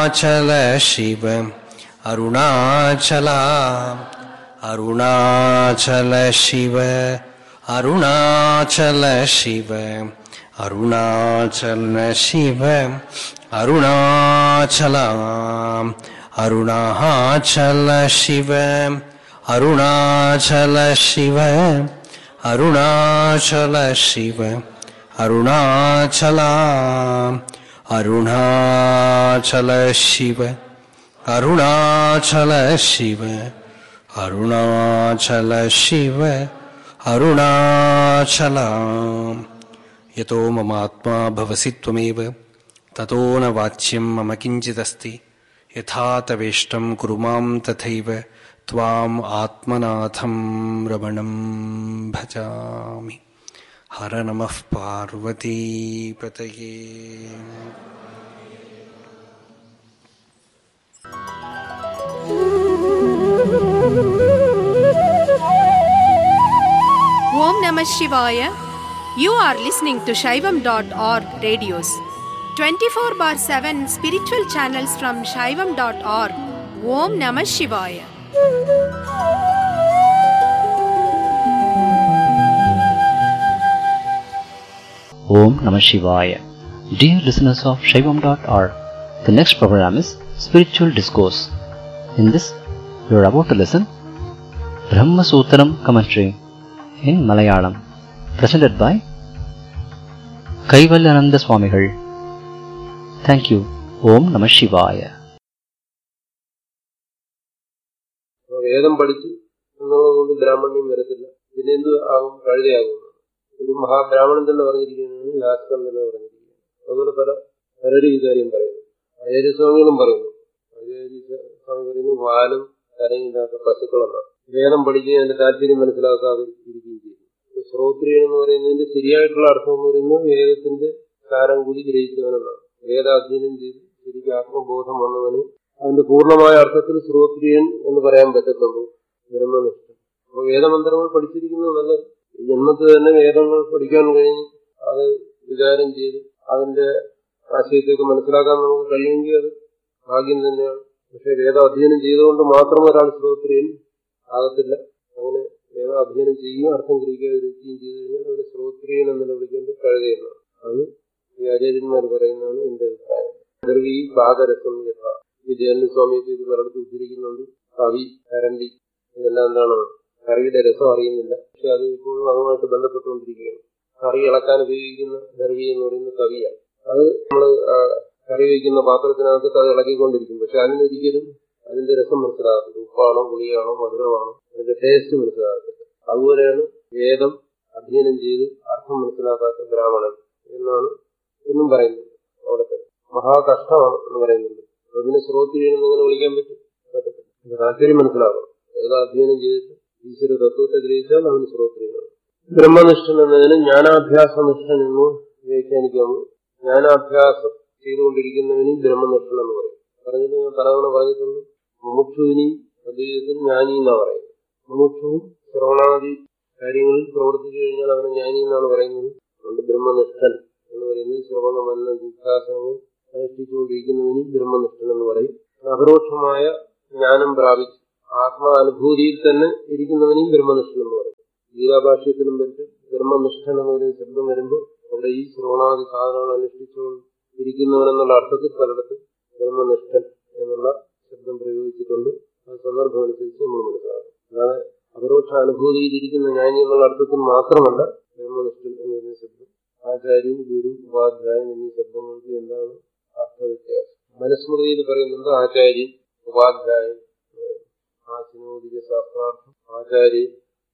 അരുണാചല ശിവ അരുണാചല അരുണാചല ശിവ അരുണാചല ശിവ അരുണാചല ശിവ അരുണാചല അരുണാചല ശിവ അരുണാചല ശിവ അരുണാചല ശിവ അരുണാചല അരുണാചല ശിവ അരുണാചല ശിവ അരുണാചല ശിവ അരുണാചല. യതോ മമാത്മാ ഭവസി ത്വമേവ തതോ ന വാച്യം മമ കിഞ്ചിദസ്തി യഥാ തവേഷ്ടം കുരു മാം തഥൈവ ത്വാം ആത്മനാഥം രമണം ഭജാമി. ഹര നമഃ പാർവതീപതയേ. Om Namah Shivaya. You are listening to Shaivam.org radios. 24/7 spiritual channels from Shaivam.org. Om Namah Shivaya. Om Namah Shivaya. Dear listeners of Shaivam.org, the next program is Spiritual Discourse. In this, you are about to listen Brahma Sutram commentary in Malayalam, presented by Kaivalyananda Swamigal. Thank you. Om Namah Shivaya. വേദം പഠിച്ചു എന്നുള്ളതുകൊണ്ട് ബ്രാഹ്മണ്യം വരത്തില്ല. പിന്നെ എന്ത് ആകും? കഴുതയാകും. ഒരു മഹാബ്രാഹ്മണൻ തന്നെ പറഞ്ഞിരിക്കുന്നത് യാസ്കൻ തന്നെ പറഞ്ഞിരിക്കുന്നത്. അതുപോലെ പലരും ഈ കാര്യം പറയുന്നു. ആചാര്യസ്വാമികളും പറയുന്നു. ആചാര്യസ്വാമി പറയുന്നു വാലും കരയില്ലാത്ത പശുക്കളെന്നാണ്. വേദം പഠിക്കുകയും അതിന്റെ താല്പര്യം മനസ്സിലാക്കാതെ ഇരിക്കുകയും ചെയ്തു. ശ്രോത്രിയൻ എന്ന് പറയുന്നതിന്റെ ശരിയായിട്ടുള്ള അർത്ഥം എന്ന് പറയുന്നത് വേദത്തിന്റെ സാരം കൂടി ഗ്രഹിച്ചവനെന്നാണ്. വേദാധ്യയനം ചെയ്ത് ശരിക്കും ആത്മബോധം വന്നവന് അതിന്റെ പൂർണ്ണമായ അർത്ഥത്തിൽ ശ്രോത്രിയൻ എന്ന് പറയാൻ പറ്റത്തുള്ളൂ. ബ്രഹ്മനിഷ്ഠൻ. അപ്പൊ വേദമന്ത്രങ്ങൾ പഠിച്ചിരിക്കുന്നത് നല്ലത്. ഈ ജന്മത്തിൽ തന്നെ വേദങ്ങൾ പഠിക്കാൻ കഴിഞ്ഞ് അത് വിചാരം ചെയ്ത് അതിന്റെ ആശയത്തേക്ക് മനസ്സിലാക്കാൻ നമുക്ക് കഴിയുമെങ്കിൽ അത് ഭാഗ്യം തന്നെയാണ്. പക്ഷെ വേദാധ്യയനം ചെയ്തുകൊണ്ട് മാത്രം ഒരാൾ ശ്രോത്രിയൻ ആകത്തില്ല. അങ്ങനെ വേദാധ്യയനം ചെയ്യുകയും അർത്ഥം ഗ്രഹിക്കുകയും ചെയ്തു കഴിഞ്ഞാൽ അവന് ശ്രോത്രിയൻ എന്ന് വിളിക്കേണ്ടത് കഴുതയെന്നാണ്. അത് ഈ ആചാര്യന്മാർ പറയുന്നതാണ് എന്റെ അഭിപ്രായം. ദ്രവീ പാദരസം യഥ വിജയന്റെ സ്വാമിയൊക്കെ ഇത് പലയിടത്ത് ഉദ്ധരിക്കുന്നുണ്ട്. കവി, കരണ്ടി, ഇതെല്ലാം എന്താണ്? കറിയുടെ രസം അറിയുന്നില്ല. പക്ഷെ അത് ഇപ്പോഴും അതുമായിട്ട് ബന്ധപ്പെട്ടുകൊണ്ടിരിക്കുകയാണ്. കറി ഇളക്കാൻ ഉപയോഗിക്കുന്ന ദ്രവി എന്ന് പറയുന്ന കവിയാണ്. അത് നമ്മള് കറി വയ്ക്കുന്ന പാത്രത്തിനകത്ത് അത് ഇളക്കിക്കൊണ്ടിരിക്കും. പക്ഷെ അതിനൊരിക്കലും അതിന്റെ രസം മനസ്സിലാകത്തില്ല. ഉപ്പാണോ പുളിയാണോ മധുരമാണോ അതിന്റെ ടേസ്റ്റ് മനസ്സിലാകത്തില്ല. അതുപോലെയാണ് വേദം അധ്യയനം ചെയ്ത് അർത്ഥം മനസ്സിലാക്കാത്ത ബ്രാഹ്മണൻ എന്നാണ് എന്നും പറയുന്നത്. അവിടുത്തെ മഹാകഷ്ടമാണ് എന്ന് പറയുന്നുണ്ട്. അതിനെ ശ്രോത്രിയനെന്ന് എങ്ങനെ വിളിക്കാൻ പറ്റത്തില്ല. താല്പര്യം മനസ്സിലാക്കണം. വേദാധ്യയനം ചെയ്തിട്ട് ഈശ്വര തത്വത്തെ ഗ്രഹിച്ചാൽ അവന് ശ്രോത്രിയനാണ്. ബ്രഹ്മനിഷ്ഠൻ എന്നതിന് ജ്ഞാനാഭ്യാസനിഷ്ഠൻ എന്ന് വ്യാഖ്യാനിക്കാമോ? ജ്ഞാനാഭ്യാസം ചെയ്തുകൊണ്ടിരിക്കുന്നവനെയും ബ്രഹ്മനിഷ്ഠൻ എന്ന് പറയും. പറഞ്ഞിട്ട് ഞാൻ പലതവണ പറഞ്ഞിട്ടുണ്ട്. മുമുക്ഷുവിനെയും അദ്വൈതത്തിൽ ജ്ഞാനി എന്നാണ് പറയുന്നത്. മുമുക്ഷുവും ശ്രവണാദി കാര്യങ്ങളിൽ പ്രവർത്തിച്ചു കഴിഞ്ഞാൽ അവനെ ജ്ഞാനി എന്നാണ് പറയുന്നത്. അതുകൊണ്ട് ബ്രഹ്മനിഷ്ഠൻ എന്ന് പറയുന്നത് ശ്രവണ മന്ന ജിജ്ഞാസങ്ങൾ അനുഷ്ഠിച്ചുകൊണ്ടിരിക്കുന്നവനെയും ബ്രഹ്മനിഷ്ഠൻ എന്ന് പറയും. അപരോക്ഷമായ ജ്ഞാനം പ്രാപിച്ച് ആത്മാനുഭൂതിയിൽ തന്നെ ഇരിക്കുന്നവനെയും ബ്രഹ്മനിഷ്ഠൻ എന്ന് പറയും. ഗീതാഭാഷ്യത്തിനും പറ്റും ബ്രഹ്മനിഷ്ഠൻ എന്ന് പറയുന്ന ശബ്ദം വരുമ്പോൾ അവിടെ ഈ ശ്രവണാദി സാധനങ്ങൾ അനുഷ്ഠിച്ചുകൊണ്ടിരിക്കുന്നവനെന്നുള്ള അർത്ഥത്തിൽ പലയിടത്തും ബ്രഹ്മനിഷ്ഠൻ എന്നുള്ള ശബ്ദം പ്രയോഗിച്ചിട്ടുണ്ട്. ആ സന്ദർഭം അനുസരിച്ച് നമ്മൾ മനസ്സിലാക്കും. അതായത് അപരോക്ഷ അനുഭൂതിയിലിരിക്കുന്ന ജ്ഞാനി എന്നുള്ള അർത്ഥത്തിൽ മാത്രമല്ല ബ്രഹ്മനിഷ്ഠൻ എന്ന് പറയുന്ന ശബ്ദം. ആചാര്യൻ, ഗുരു, ഉപാധ്യായൻ എന്നീ ശബ്ദങ്ങൾക്ക് എന്താണ് അർത്ഥവ്യത്യാസം? മനുസ്മൃതിയിൽ പറയുന്നുണ്ട് ആചാര്യൻ, ഉപാധ്യായൻ. ആചിനോദിക ശാസ്ത്രാർത്ഥം ആചാര്യൻ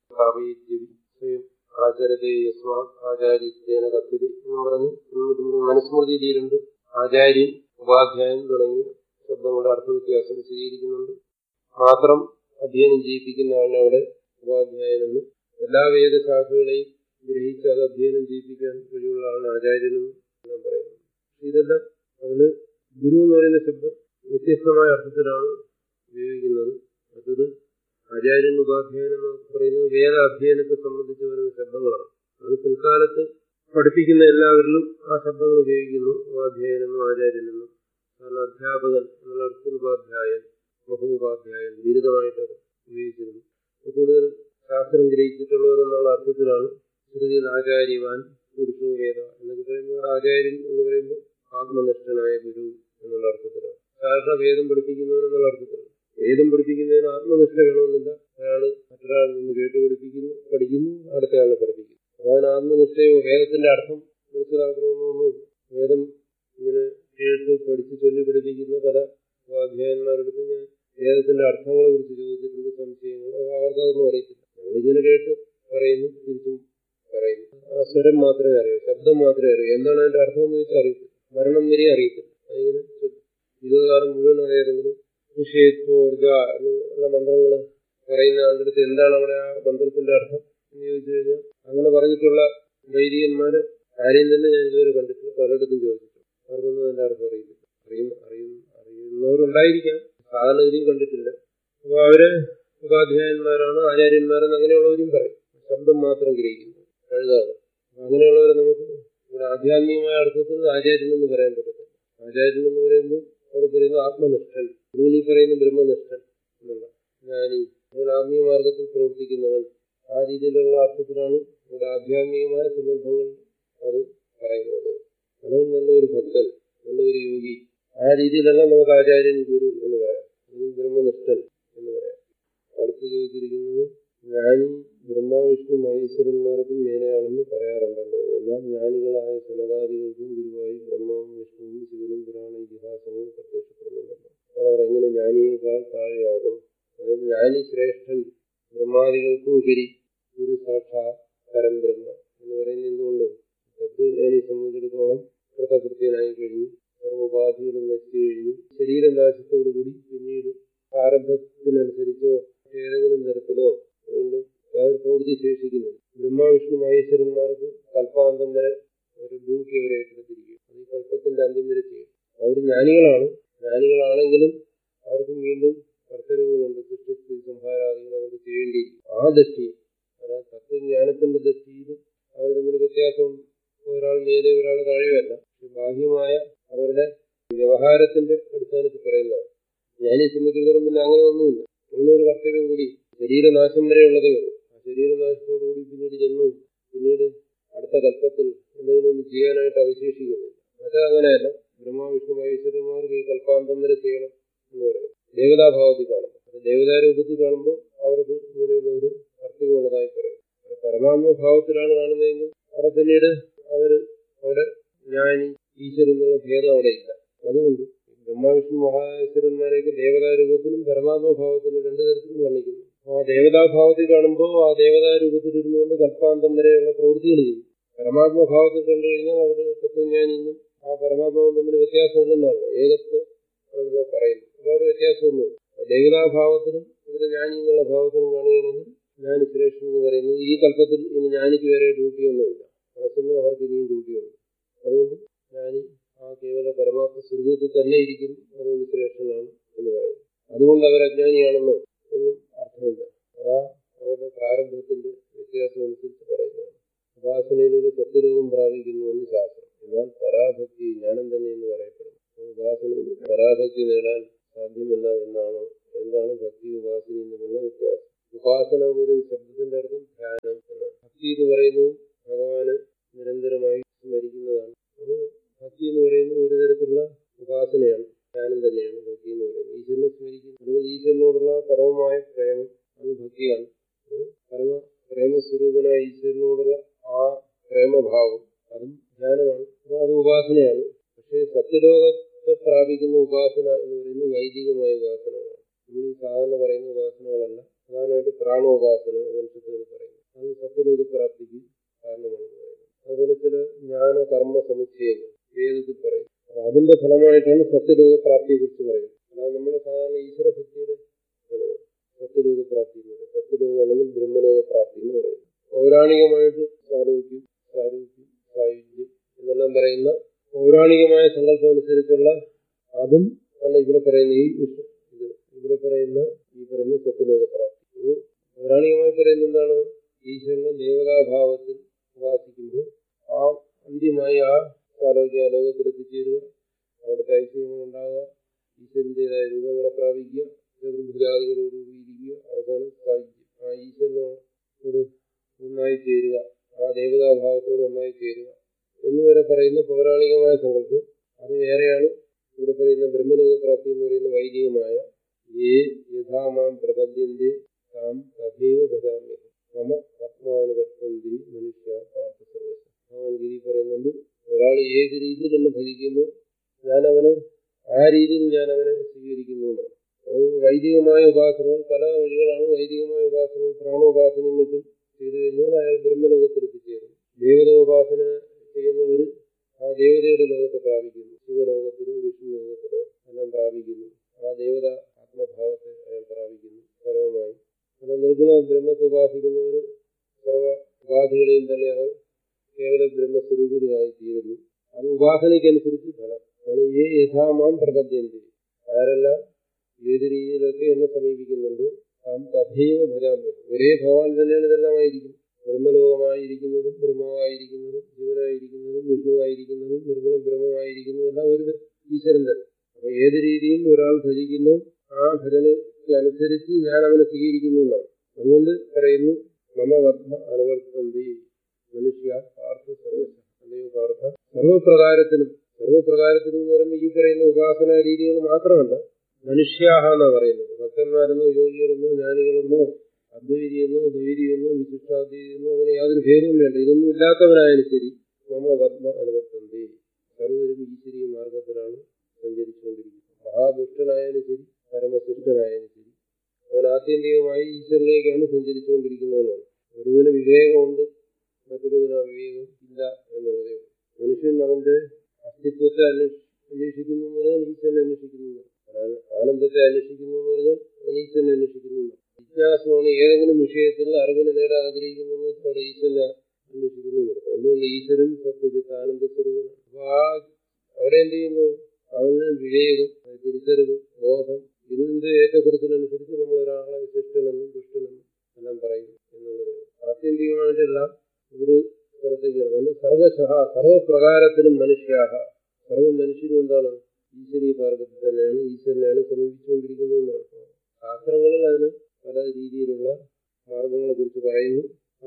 സ്വയം ആചരതേ യസ്മാ ആചാര്യത്വേന കഥ്യതേ എന്ന് പറഞ്ഞ് മനുസ്മൃതിയിലുണ്ട്. ആചാര്യൻ, ഉപാധ്യായൻ തുടങ്ങിയ ശബ്ദങ്ങളുടെ അർത്ഥവ്യത്യാസം വിശദീകരിക്കുന്നുണ്ട്. മാത്രം അധ്യയനം ചെയ്യിപ്പിക്കുന്ന ആളിനെ അവിടെ ഉപാധ്യായനെന്നും എല്ലാ വേദശാഖകളെയും ഗ്രഹിച്ച് അത് അധ്യയനം ചെയ്യിപ്പിക്കാൻ കഴിവുള്ള ആളാണ് ആചാര്യനെന്നും ഞാൻ പറയുന്നത്. ഇതെല്ലാം അതിന് ഗുരു എന്ന് പറയുന്ന ശബ്ദം വ്യത്യസ്തമായ അർത്ഥത്തിലാണ് ഉപയോഗിക്കുന്നത്. മറ്റത് ആചാര്യൻ, ഉപാധ്യായൻ എന്ന് പറയുന്നത് വേദ അധ്യയനത്തെ സംബന്ധിച്ച് വരുന്ന ശബ്ദങ്ങളാണ്. അത് പിൽക്കാലത്ത് പഠിപ്പിക്കുന്ന എല്ലാവരിലും ആ ശബ്ദങ്ങൾ ഉപയോഗിക്കുന്നു. ഉപാധ്യായനെന്നും ആചാര്യനെന്നും കാരണം അധ്യാപകൻ എന്നുള്ള അർത്ഥത്തിൽ ഉപാധ്യായൻ, മഹോപാധ്യായൻ ബിരുദമായിട്ട് ഉപയോഗിച്ചിരുന്നു. കൂടുതൽ ശാസ്ത്രം ഗ്രഹിച്ചിട്ടുള്ളവർ എന്നുള്ള അർത്ഥത്തിലാണ് ശ്രുതിയിൽ ആചാര്യവാൻ പുരുഷോ വേദ എന്നൊക്കെ പറയുമ്പോൾ ആചാര്യൻ എന്ന് പറയുമ്പോൾ ആത്മനിഷ്ഠനായ ഗുരു എന്നുള്ള അർത്ഥത്തിലാണ്. സാധാരണ വേദം പഠിപ്പിക്കുന്നവൻ എന്നുള്ള അർത്ഥത്തിലാണ്. വേദം പഠിപ്പിക്കുന്നതിന് ആത്മനിഷ്ഠ വേണമെന്നില്ല. ഒരാൾ മറ്റൊരാളിൽ നിന്ന് കേട്ട് പഠിക്കുന്നു, അടുത്ത ആളിനെ പഠിപ്പിക്കുന്നു. അതാണ് ആത്മനിഷ്ഠയോ വേദത്തിന്റെ അർത്ഥം മനസ്സിലാക്കണമെന്നൊന്നുമില്ല. വേദം ഇങ്ങനെ കേട്ട് പഠിച്ച് ചൊല്ലി പഠിപ്പിക്കുന്ന പല ഉപാധ്യായന്മാരെടുത്ത് ഞാൻ വേദത്തിന്റെ അർത്ഥങ്ങളെ കുറിച്ച് ചോദിച്ചിട്ടുണ്ട്, സംശയങ്ങൾ. അവർക്കതൊന്നും അറിയത്തില്ല. നമ്മളിങ്ങനെ കേട്ട് പറയുന്നു, തിരിച്ചും പറയുന്നു. ആ സ്വരം മാത്രമേ അറിയൂ, ശബ്ദം മാത്രമേ അറിയൂ. എന്താണ് അതിന്റെ അർത്ഥം എന്ന് വെച്ചാൽ അറിയത്തില്ല. മരണം വരെ അറിയത്തില്ല. അതിങ്ങനെ ജീവിതകാലം മുഴുവൻ അറിയാതെങ്കിലും വിഷയത്തോർജ എന്നുള്ള മന്ത്രങ്ങൾ പറയുന്ന ആളുടെ അടുത്ത് എന്താണ് അവിടെ ആ മന്ത്രത്തിന്റെ അർത്ഥം എന്ന് ചോദിച്ചു കഴിഞ്ഞാൽ അങ്ങനെ പറഞ്ഞിട്ടുള്ള വൈദികന്മാര് ആരെയും തന്നെ ഞാൻ ഇതുവരെ കണ്ടിട്ടില്ല. പലയിടത്തും ചോദിച്ചിട്ടുണ്ട്. അവർക്കൊന്നും അതിന്റെ അർത്ഥം അറിയത്തില്ല. അറിയുന്നവരുണ്ടായിരിക്കാം, സാധാരണഗതിയും കണ്ടിട്ടില്ല. അപ്പൊ അവര് ഉപാധ്യായന്മാരാണ്, ആചാര്യന്മാരെന്ന് അങ്ങനെയുള്ളവരും പറയും. ശബ്ദം മാത്രം ഗ്രഹിക്കുന്നു, കഴുതാണ്. അങ്ങനെയുള്ളവരെ നമുക്ക് ഇവിടെ ആധ്യാത്മികമായ അർത്ഥത്തിൽ ആചാര്യൻ എന്ന് പറയാൻ പറ്റത്തില്ല. ആചാര്യൻ എന്ന് പറയുമ്പോൾ അവിടെ പറയുന്ന ആത്മനിഷ്ഠൻ, നിങ്ങൾ ഈ പറയുന്ന ബ്രഹ്മനിഷ്ഠൻ എന്നുള്ള ജ്ഞാനി, നിങ്ങൾ ആത്മീയ മാർഗത്തിൽ പ്രവർത്തിക്കുന്നവൻ, ആ രീതിയിലുള്ള അർത്ഥത്തിലാണ് ഇവിടെ ആധ്യാത്മികമായ സന്ദർഭങ്ങൾ അത് പറയുന്നത്. അങ്ങനെ നല്ലൊരു ഭക്തൻ, നല്ലൊരു യോഗി, ആ രീതിയിലെല്ലാം നമുക്ക് ആചാര്യൻ ഗുരു എന്ന് പറയാം, അല്ലെങ്കിൽ ബ്രഹ്മനിഷ്ഠൻ എന്ന് പറയാം. അടുത്ത് ചോദിച്ചിരിക്കുന്നത് ജ്ഞാനി ബ്രഹ്മാവിഷ്ണു മഹേശ്വരന്മാർക്കും മേലെയാണെന്ന് പറയാറുണ്ടല്ലോ. എന്നാൽ ജ്ഞാനികളായ സനകാദികൾക്കും ഗുരുവായി ബ്രഹ്മാവും വിഷ്ണുവും ശിവനും പുരാണ ഇതിഹാസങ്ങളും പ്രത്യക്ഷപ്പെടുന്നുണ്ടല്ലോ. അവർ എങ്ങനെ ജ്ഞാനിയേക്കാൾ താഴെയാകും? അതായത് ജ്ഞാനി ശ്രേഷ്ഠൻ, ബ്രഹ്മാദികൾക്കും ഉപരി ഗുരു സാക്ഷാത് പരംബ്രഹ്മ എന്ന് പറയുന്നത് എന്തുകൊണ്ട്? തത്വജ്ഞാനിയെ സംബന്ധിച്ചിടത്തോളം കൃതകൃത്യനായി കഴിഞ്ഞു, സർവോപാധികളും നശിച്ചു കഴിഞ്ഞു. ശരീരനാശത്തോടുകൂടി പിന്നീട് പ്രാരബ്ധത്തിനനുസരിച്ചോ ഏതെങ്കിലും തരത്തിലോ വീണ്ടും യാതൊരു പ്രവൃത്തി ശേഷിക്കുന്നില്ല. ബ്രഹ്മാവിഷ്ണു മഹേശ്വരന്മാർക്ക് കൽപ്പാന്തം വരെ ഒരു ഡ്യൂട്ടി അവരെ ഏറ്റെടുത്തിരിക്കും. അത് ഈ കൽപ്പത്തിന്റെ അന്ത്യം വരെ ചെയ്യും. അവർ ജ്ഞാനികളാണെങ്കിലും അവർക്കും വീണ്ടും കർത്തവ്യങ്ങളുണ്ട്. സൃഷ്ടി സംഹാരാദികൾ അവർക്ക് ചെയ്യേണ്ടിയിരിക്കും. ആ ദൃഷ്ടിയിൽ, അതായത് തത്വജ്ഞാനത്തിന്റെ ദൃഷ്ടിയിൽ അവർ തമ്മിൽ വ്യത്യാസമുണ്ട്. ഒരാൾ മേലെ ഒരാൾ താഴെയല്ല. ബാഹ്യമായ അവരുടെ വ്യവഹാരത്തിന്റെ അടിസ്ഥാനത്തിൽ പറയുന്നതാണ്. ജ്ഞാനിയെ സംബന്ധിച്ചിടത്തോളം പിന്നെ അങ്ങനെ ഒന്നുമില്ല. അങ്ങനെ ഒരു കർത്തവ്യം കൂടി ശരീരനാശം വരെയുള്ളതേ ഉള്ളൂ. ആ ശരീരനാശത്തോടുകൂടി പിന്നീട് ജന്മവും പിന്നീട് അടുത്ത കൽപ്പത്തിൽ എന്തെങ്കിലും ഒന്ന് ചെയ്യാനായിട്ട് അവശേഷിക്കുന്നില്ല. അതങ്ങനെയല്ല. ബ്രഹ്മാവിഷ്ണു മഹേശ്വരന്മാർക്ക് ഈ കൽപ്പാന്തം വരെ ചെയ്യണം എന്ന് പറയും. ദേവതാഭാവത്തിൽ കാണുമ്പോൾ, ദേവതാരൂപത്തിൽ കാണുമ്പോൾ അവർക്ക് ഇങ്ങനെയുള്ള ഒരു കർത്തവ്യമുള്ളതായി പറയും. പരമാത്മഭാവത്തിലാണ് കാണുന്നതെങ്കിൽ അവിടെ പിന്നീട് അവിടെ ജ്ഞാനി ഈശ്വരൻ എന്നുള്ള ഭേദം അവിടെ ഇല്ല. അതുകൊണ്ട് ബ്രഹ്മാവിഷ്ണു മഹേശ്വരന്മാരെയൊക്കെ ദേവതാരൂപത്തിലും പരമാത്മഭാവത്തിലും രണ്ടു തരത്തിലും വർണ്ണിക്കുന്നു. ആ ദേവതാഭാവത്തിൽ കാണുമ്പോൾ ആ ദേവതാരൂപത്തിൽ ഇരുന്നുകൊണ്ട് കൽപ്പാന്തം വരെയുള്ള പ്രവൃത്തികൾ ചെയ്യും. പരമാത്മഭാവത്തിൽ കണ്ടു കഴിഞ്ഞാൽ അവിടെ തത്വജ്ഞാനിന്നും ആ പരമാത്മാവും തമ്മിൽ വ്യത്യാസമില്ലെന്നാണല്ലോ ഏകത്വം ആണല്ലോ പറയുന്നത്. അപ്പോൾ അവിടെ വ്യത്യാസമൊന്നുമില്ല. ദേവതാഭാവത്തിലും ഇവിടെ ജ്ഞാനി എന്നുള്ള ഭാവത്തിലും കാണുകയാണെങ്കിൽ ജ്ഞാനി ശ്രേഷ്ഠൻ എന്ന് പറയുന്നത് ഈ കൽപ്പത്തിൽ ഇനി ജ്ഞാനിക്ക് വരെ ഡ്യൂട്ടിയൊന്നുമില്ല. അതേസമയം അവർക്ക് ഇനിയും ഡ്യൂട്ടിയുണ്ട്. അതുകൊണ്ട് ജ്ഞാനി ആ കേവല പരമാത്മ സ്വരൂപത്തിൽ തന്നെ ഇരിക്കുന്നു. അതുകൊണ്ട് ശ്രേഷ്ഠനാണ് എന്ന് പറയുന്നു. അതുകൊണ്ട് അവർ അജ്ഞാനിയാണെന്നോ എന്നും അർത്ഥമില്ല. അതാ അവരുടെ പ്രാരംഭത്തിന്റെ വ്യത്യാസം അനുസരിച്ച് പറയുന്നതാണ്. ഉപാസനയിലൂടെ സത്യലോകം പ്രാപിക്കുന്നുവെന്ന് ശാസ്ത്രം. എന്നാൽ പരാഭക്തി ജ്ഞാനം തന്നെ എന്ന് പറയപ്പെടുന്നു. ഉപാസനയിൽ പരാഭക്തി നേടാൻ സാധ്യമല്ല എന്നാണോ? എന്താണ് ഭക്തി ഉപാസനയും തമ്മിലുള്ള വ്യത്യാസം? ഉപാസന എന്നൊരു ശബ്ദത്തിന്റെ അർത്ഥം ധ്യാനം എന്നാണ്. ഭക്തി എന്ന് പറയുന്നത് ഭഗവാന് നിരന്തരമായി സ്മരിക്കുന്നതാണ്. അപ്പോൾ ഭക്തി എന്ന് പറയുന്നത് ഒരു തരത്തിലുള്ള ഉപാസനയാണ്, ധ്യാനം തന്നെയാണ് ഭക്തി എന്ന് പറയുന്നത്. ഈശ്വരനെ സ്മരിക്കുന്നു, അല്ലെങ്കിൽ ഈശ്വരനോടുള്ള പരമമായ പ്രേമം, അത് ഭക്തിയാണ്. പ്രേമസ്വരൂപനായ ഈശ്വരനോടുള്ള ആ പ്രേമഭാവം, അതും ധ്യാനമാണ്. അപ്പോൾ അത് ഉപാസനയാണ്. പക്ഷേ സത്യലോകത്തെ പ്രാപിക്കുന്ന ഉപാസന എന്ന് പറയുന്നത് വൈദികമായ ഉപാസനകളാണ്. നമ്മൾ ഈ സാധാരണ പറയുന്ന ഉപാസനകളല്ല. പ്രധാനമായിട്ട് പ്രാണോപാസന ഉപനിഷത്തുകൾ പറയുന്നു. അത് സത്യലോകപ്രാപ്തിക്ക് കാരണമാണെന്ന് പറയുന്നത്. അതുപോലെ ചില ജ്ഞാന കർമ്മ സമുച്ചയങ്ങൾ വേദത്തിൽ പറയും. അപ്പൊ അതിന്റെ ഫലമായിട്ടാണ് സത്യലോകപ്രാപ്തിയെ കുറിച്ച് പറയുന്നത്. അല്ലാതെ നമ്മുടെ സാധാരണ ഈശ്വരഭക്തിയുടെ ഫലമാണ് സത്യലോകപ്രാപ്തി എന്ന് പറയുന്നത്. സത്യലോകം അല്ലെങ്കിൽ ബ്രഹ്മലോകപ്രാപ്തി എന്ന് പറയുന്നത്. പൗരാണികമായിട്ട് സാരോഗ്യം, സായുജ്യം എന്നെല്ലാം പറയുന്ന പൗരാണികമായ സങ്കല്പം അനുസരിച്ചുള്ള അതും അല്ല ഇവിടെ പറയുന്ന ഇവിടെ പറയുന്ന സത്യലോകപ്രാപ്തി. പൗരാണികമായി പറയുന്ന എന്താണ്? ഈശ്വരനെ ദേവതാഭാവത്തിൽ ഉപാസിക്കുമ്പോൾ ആ അന്ത്യമായി ആ സാരോഗ്യ ലോകത്തിൽ എത്തിച്ചേരുക, അവിടുത്തെ ഐശ്വര്യങ്ങൾ ഉണ്ടാകുക, ഈശ്വരൻ്റെതായ രൂപങ്ങളെ പ്രാപിക്കുക, ചതുർഭുജാദികളോടുകൂടിയിരിക്കുക, അവസാനം സാധിക്കും ആ ഈശ്വരനോട് ഒന്നായി ചേരുക, ആ ദേവതാഭാവത്തോട് ഒന്നായി ചേരുക എന്നുവരെ പറയുന്ന പൗരാണികമായ സങ്കല്പം. അത് വേറെയാണ് ഇവിടെ പറയുന്ന ബ്രഹ്മലോകപ്രാപ്തി എന്ന് പറയുന്ന വൈദികമായ ഏ യഥാമാം പ്രപദ്യന്തി താം തഥൈവ ഭജാമ്യഹം മമ പത്മാനുവർത്തന്തി മനുഷ്യ പാർത്ഥ സർവസ്വ. ഭഗവാൻ ഗീതി പറയുന്നുണ്ട്, ഒരാൾ ഏത് രീതിയിൽ എന്നെ ഭജിക്കുന്നു ഞാൻ അവന് ആ രീതിയിൽ ഞാൻ അവനെ സ്വീകരിക്കുന്നു എന്നാണ്. വൈദികമായ ഉപാസനകൾ പല വഴികളാണ്. വൈദികമായ ഉപാസനകൾ പ്രാണോപാസനയും മറ്റും ചെയ്തു കഴിഞ്ഞാൽ അയാൾ ബ്രഹ്മലോകത്തിലെത്തിച്ചേരുന്നു. ദേവത ഉപാസന ചെയ്യുന്നവർ ആ ദേവതയുടെ ലോകത്തെ പ്രാപിക്കുന്നു. ശിവലോകത്തിലോ വിഷ്ണു ലോകത്തിലോ എല്ലാം പ്രാപിക്കുന്നു. ആ ദേവത ആത്മഭാവത്തെ അയാൾ പ്രാപിക്കുന്നു പരമമായി. എന്നാൽ നിർഗുണ ബ്രഹ്മത്തെ ഉപാസിക്കുന്നവർ സർവ ഉപാധികളെയും തന്നെ അവർ കേവല ബ്രഹ്മസ്വരൂപിണിയായി തീരുന്നു. അത് ഉപാസനയ്ക്കനുസരിച്ച് ഫലം ആണ്. ഏ യഥാമാം പ്രപദ്യന്തി, ആരെല്ലാം ഏത് രീതിയിലൊക്കെ എന്നെ സമീപിക്കുന്നുണ്ടോ താം തഥൈവ ഭജാമ്യഹം. ഒരേ ഭഗവാൻ തന്നെയാണ് ഇതെല്ലാം ആയിരിക്കും. ബ്രഹ്മലോകമായിരിക്കുന്നതും ബ്രഹ്മാവായിരിക്കുന്നതും ജീവനായിരിക്കുന്നതും വിഷ്ണുവായിരിക്കുന്നതും നിർഗുണ ബ്രഹ്മമായിരിക്കുന്നതും എല്ലാം ഒരു ഈശ്വരൻ തന്നെ. അപ്പൊ ഏത് രീതിയിൽ ഒരാൾ ഭജിക്കുന്നു ആ ഭജനയ്ക്ക് അനുസരിച്ച് ഞാൻ അവനെ സ്വീകരിക്കുന്നു എന്നാണ്. അതുകൊണ്ട് പറയുന്നു മമ വർദ്ധ അനുവർത്തന്തി മനുഷ്യ പാർത്ഥ സർവശ. അല്ലയോ പാർത്ഥ, സർവപ്രകാരത്തിനും എന്ന് പറയുമ്പോൾ ഈ പറയുന്ന ഉപാസനാ രീതികൾ മാത്രമല്ല, മനുഷ്യാഹ എന്നാ പറയുന്നത്. ഭക്തന്മാരെന്നോ യോഗികളെന്നോ ജ്ഞാനികളെന്നോ അദ്വൈതിയെന്നോ ദ്വൈതിയെന്നോ വിശിഷ്ടാദ്വൈതിയെന്നോ അങ്ങനെ യാതൊരു ഭേദവും വേണ്ട. ഇതൊന്നും ഇല്ലാത്തവനായാലും ശരി മമ പത്മ അനുവർത്തന്തി, സർവരും ഈശ്വരീയ മാർഗത്തിലാണ് സഞ്ചരിച്ചുകൊണ്ടിരിക്കുന്നത്. മഹാദുഷ്ടനായാലും ശരി പരമശിഷ്ടനായാലും ശരി അവൻ ആത്യന്തികമായി ഈശ്വരനിലേക്കാണ് സഞ്ചരിച്ചുകൊണ്ടിരിക്കുന്നതെന്നാണ്. ഒരുവിന് വിവേകമുണ്ട്, മറ്റൊരുവിന് അവിവേകം ഇല്ല എന്നുള്ളതേ ഉള്ളൂ. മനുഷ്യൻ അവന്റെ അസ്തിത്വത്തെ അന്വേഷിക്കുന്നു എന്ന് പറഞ്ഞാൽ ഈശ്വരനെ അന്വേഷിക്കുന്നു. ആനന്ദത്തെ അന്വേഷിക്കുന്നു എന്ന് പറഞ്ഞാൽ ഈശ്വരനെ അന്വേഷിക്കുന്നു. ജിജ്ഞാസമാണ് ഏതെങ്കിലും വിഷയത്തിൽ അറിവിനെ നേടാൻ ആഗ്രഹിക്കുന്നു അവിടെ ഈശ്വരനെ അന്വേഷിക്കുന്നു നിർത്താം. എന്തുകൊണ്ട് ഈശ്വരൻ സത്യജിത്ത് ആനന്ദ സ്വരൂപനാണ്. അപ്പൊ അവിടെ എന്ത് ചെയ്യുന്നു, അവന് വിവേകം, തിരിച്ചറിവ്, ബോധം, ഇതിന്റെ ഏറ്റക്കുറച്ചിലനുസരിച്ച് നമ്മൾ ഒരാളെ ശിഷ്ടനെന്നും ദുഷ്ടനെന്നും എല്ലാം പറയും എന്നുള്ളത് ആത്യന്തികമായിട്ടെല്ലാം ഒരു സ്ഥലത്തേക്കാണ്. അത് സർവശഃ സർവപ്രകാരത്തിലും മനുഷ്യാഹ, സർവ മനുഷ്യരും എന്താണ് ഈശ്വരീയ മാർഗത്തിൽ തന്നെയാണ് ഈശ്വരനെയാണ് സമീപിച്ചുകൊണ്ടിരിക്കുന്നതെന്നാണ്. ശാസ്ത്രങ്ങളിൽ അതിന് പല രീതിയിലുള്ള മാർഗങ്ങളെ കുറിച്ച് പറയുന്നു.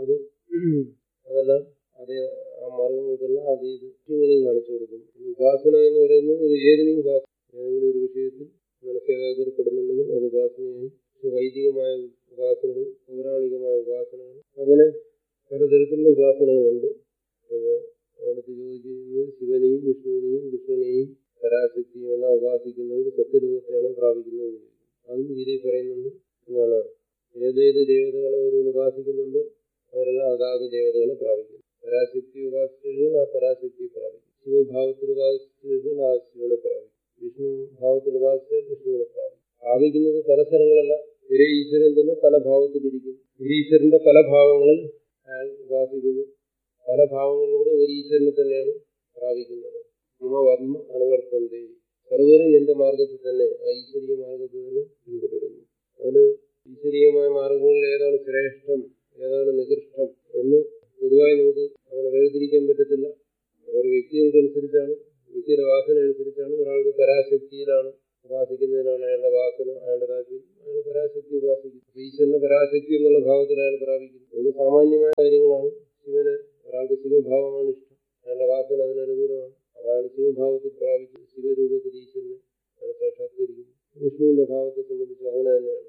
അതെല്ലാം അതേ ആ മാർഗങ്ങൾക്കെല്ലാം അതേ ലക്ഷ്യങ്ങളെയും കാണിച്ചു കൊടുക്കുന്നു. ഉപാസന എന്ന് പറയുന്നത് ഇത് ഏതെങ്കിലും ഏതെങ്കിലും ഒരു വിഷയത്തിൽ മനസ്സേകാഗ്രപ്പെടുന്നുണ്ടെങ്കിൽ അത് ഉപാസനയായി. വൈദികമായ ഉപാസനകൾ, പൗരാണികമായ ഉപാസനകൾ, അങ്ങനെ പലതരത്തിലുള്ള ഉപാസനകളുണ്ട്. അപ്പോൾ അവിടുത്തെ ചോദിക്കുന്നത് ശിവനെയും വിഷ്ണുവിനെയും കൃഷ്ണനെയും പരാശക്തിയും എല്ലാം ഉപാസിക്കുന്നവർ സത്യരൂപത്തെയാണ് പ്രാപിക്കുന്നത്. അതും ഗീതയിൽ പറയുന്നുണ്ട്. എന്താണ്, ഏതേത് ദേവതകളെ ഒരുവൻ ഉപാസിക്കുന്നുണ്ടോ അവരെല്ലാം അതാത് ദേവതകളെ പ്രാപിക്കുന്നു. പരാശക്തി ഉപാസിച്ചു കഴിഞ്ഞാൽ ആ പരാശക്തിയെ പ്രാപിക്കും. ശിവഭാവത്തിൽ ഉപാസിച്ചു കഴിഞ്ഞാൽ ആ ശിവനെ പ്രാപിക്കും. വിഷ്ണു ഭാവത്തിൽ ഉപാസിച്ചാൽ വിഷ്ണുവിനെ പ്രാപിക്കും. പ്രാപിക്കുന്നത് പല സ്ഥലങ്ങളല്ല, ഒരേ ഈശ്വരൻ തന്നെ പല ഭാവത്തിലിരിക്കുന്നു. ഒരു ഈശ്വരന്റെ പല ഭാവങ്ങളിൽ അയാൾ ഉപാസിക്കുന്നു. പല ഭാവങ്ങളിലൂടെ ഒരു ഈശ്വരനെ തന്നെയാണ് പ്രാപിക്കുന്നത്. വർമ്മ അനുവർത്തന്തി, സർവരും എന്റെ മാർഗത്തിൽ തന്നെ, ആ ഈശ്വരീയ മാർഗത്തിൽ തന്നെ പിന്തുടരുന്നു. അതിന് ഈശ്വരീയമായ മാർഗങ്ങളിൽ ഏതാണ് ശ്രേഷ്ഠം, ഏതാണ് നികൃഷ്ടം എന്ന് പൊതുവായി നമുക്ക് അങ്ങനെ വേർതിരിക്കാൻ പറ്റത്തില്ല. ഓരോ വ്യക്തികൾക്കനുസരിച്ചാണ്, വ്യക്തിയുടെ വാസന അനുസരിച്ചാണ്. ഒരാൾക്ക് പരാശക്തിയിലാണ് ഉപാസിക്കുന്നതിനാണ് അയാളുടെ വാസന, അയാളുടെ താല്പര്യം, അയാൾ പരാശക്തി ഉപാസിക്കും. ഈശ്വരന്റെ പരാശക്തി എന്നുള്ള ഭാവത്തിൽ അയാൾ പ്രാപിക്കുന്നു. ഇത് സാമാന്യമായ കാര്യങ്ങളാണ്. ശിവന് ഒരാൾക്ക് ശിവഭാവമാണ് ഇഷ്ടം, അയാളുടെ വാസന അതിനനുകൂലമാണ്. അയാൾ ശിവഭാവത്തിൽ പ്രാപിച്ച് ശിവരൂപത്തിൽ ഈശ്വരനെ സാക്ഷാത്കരിക്കുന്നു. വിഷ്ണുവിന്റെ ഭാവത്തെ സംബന്ധിച്ച് അങ്ങനെ തന്നെയാണ്.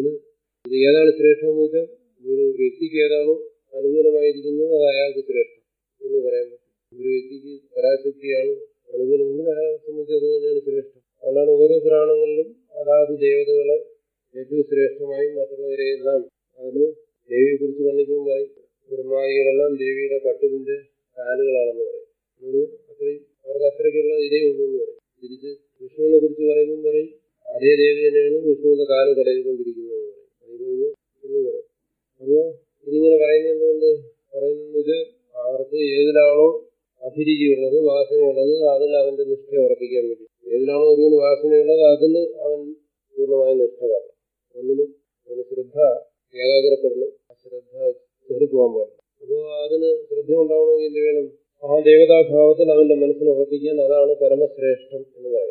ഇത് ഏതാണ് ശ്രേഷ്ഠം എന്ന് വെച്ചാൽ ഒരു വ്യക്തിക്ക് ഏതാണോ അനുകൂലമായിരിക്കുന്നത് അത് അയാൾക്ക് ശ്രേഷ്ഠം എന്ന് പറയാൻ പറ്റും. ഒരു വ്യക്തിക്ക് പരാശക്തിയാണ് അനുകൂലമെങ്കിൽ അയാളെ സംബന്ധിച്ച് അത് തന്നെയാണ് ശ്രേഷ്ഠം. അതുകൊണ്ടാണ് ഓരോ പുരാണങ്ങളിലും അതാത് ദേവതകളെ ഏറ്റവും ശ്രേഷ്ഠമായും മറ്റുള്ളവരെ എല്ലാം അതിന് ദേവിയെ കുറിച്ച് വർണ്ണിക്കുമ്പോൾ പറയും ബ്രഹ്മാദികളെല്ലാം ദേവിയുടെ കട്ടിലിന്റെ കാലുകളാണെന്ന് പറയും. അത്രയും അവർക്ക് അത്രയ്ക്കുള്ള ഇതേ ഉള്ളൂ എന്ന് പറയും. തിരിച്ച് വിഷ്ണുവിനെ കുറിച്ച് പറയുമ്പോൾ പറയും അതേ ദേവി തന്നെയാണ് വിഷ്ണുവിന്റെ കാല് തടയിക്കൊണ്ടിരിക്കുന്നത് എന്ന് പറയും. അത് കഴിഞ്ഞ് എന്ന് പറയും. അപ്പോ ഇതിങ്ങനെ പറയുന്നത് എന്തുകൊണ്ട് പറയുന്നത്, അവർക്ക് ഏതിലാണോ അഭിരുചിയുള്ളത്, വാസനയുള്ളത്, അതിൽ അവന്റെ നിഷ്ഠ ഉറപ്പിക്കാൻ വേണ്ടി. ഏതിലാണോ ഒരുവിന് വാസനയുള്ളത് അതിന് അവൻ പൂർണ്ണമായ നിഷ്ഠ വരണം. ഒന്നിനും അവന് ശ്രദ്ധ ഏകാഗ്രപ്പെടണം, അശ്രദ്ധ ചെറുപോകാൻ പാടില്ല. അപ്പോൾ അതിന് ശ്രദ്ധ ഉണ്ടാവണമെങ്കിൽ എന്ത് വേണം, ആ ദേവതാഭാവത്തിൽ അവന്റെ മനസ്സിനെ ഉറപ്പിക്കാൻ. അതാണ് പരമശ്രേഷ്ഠം എന്ന് പറയുന്നത്.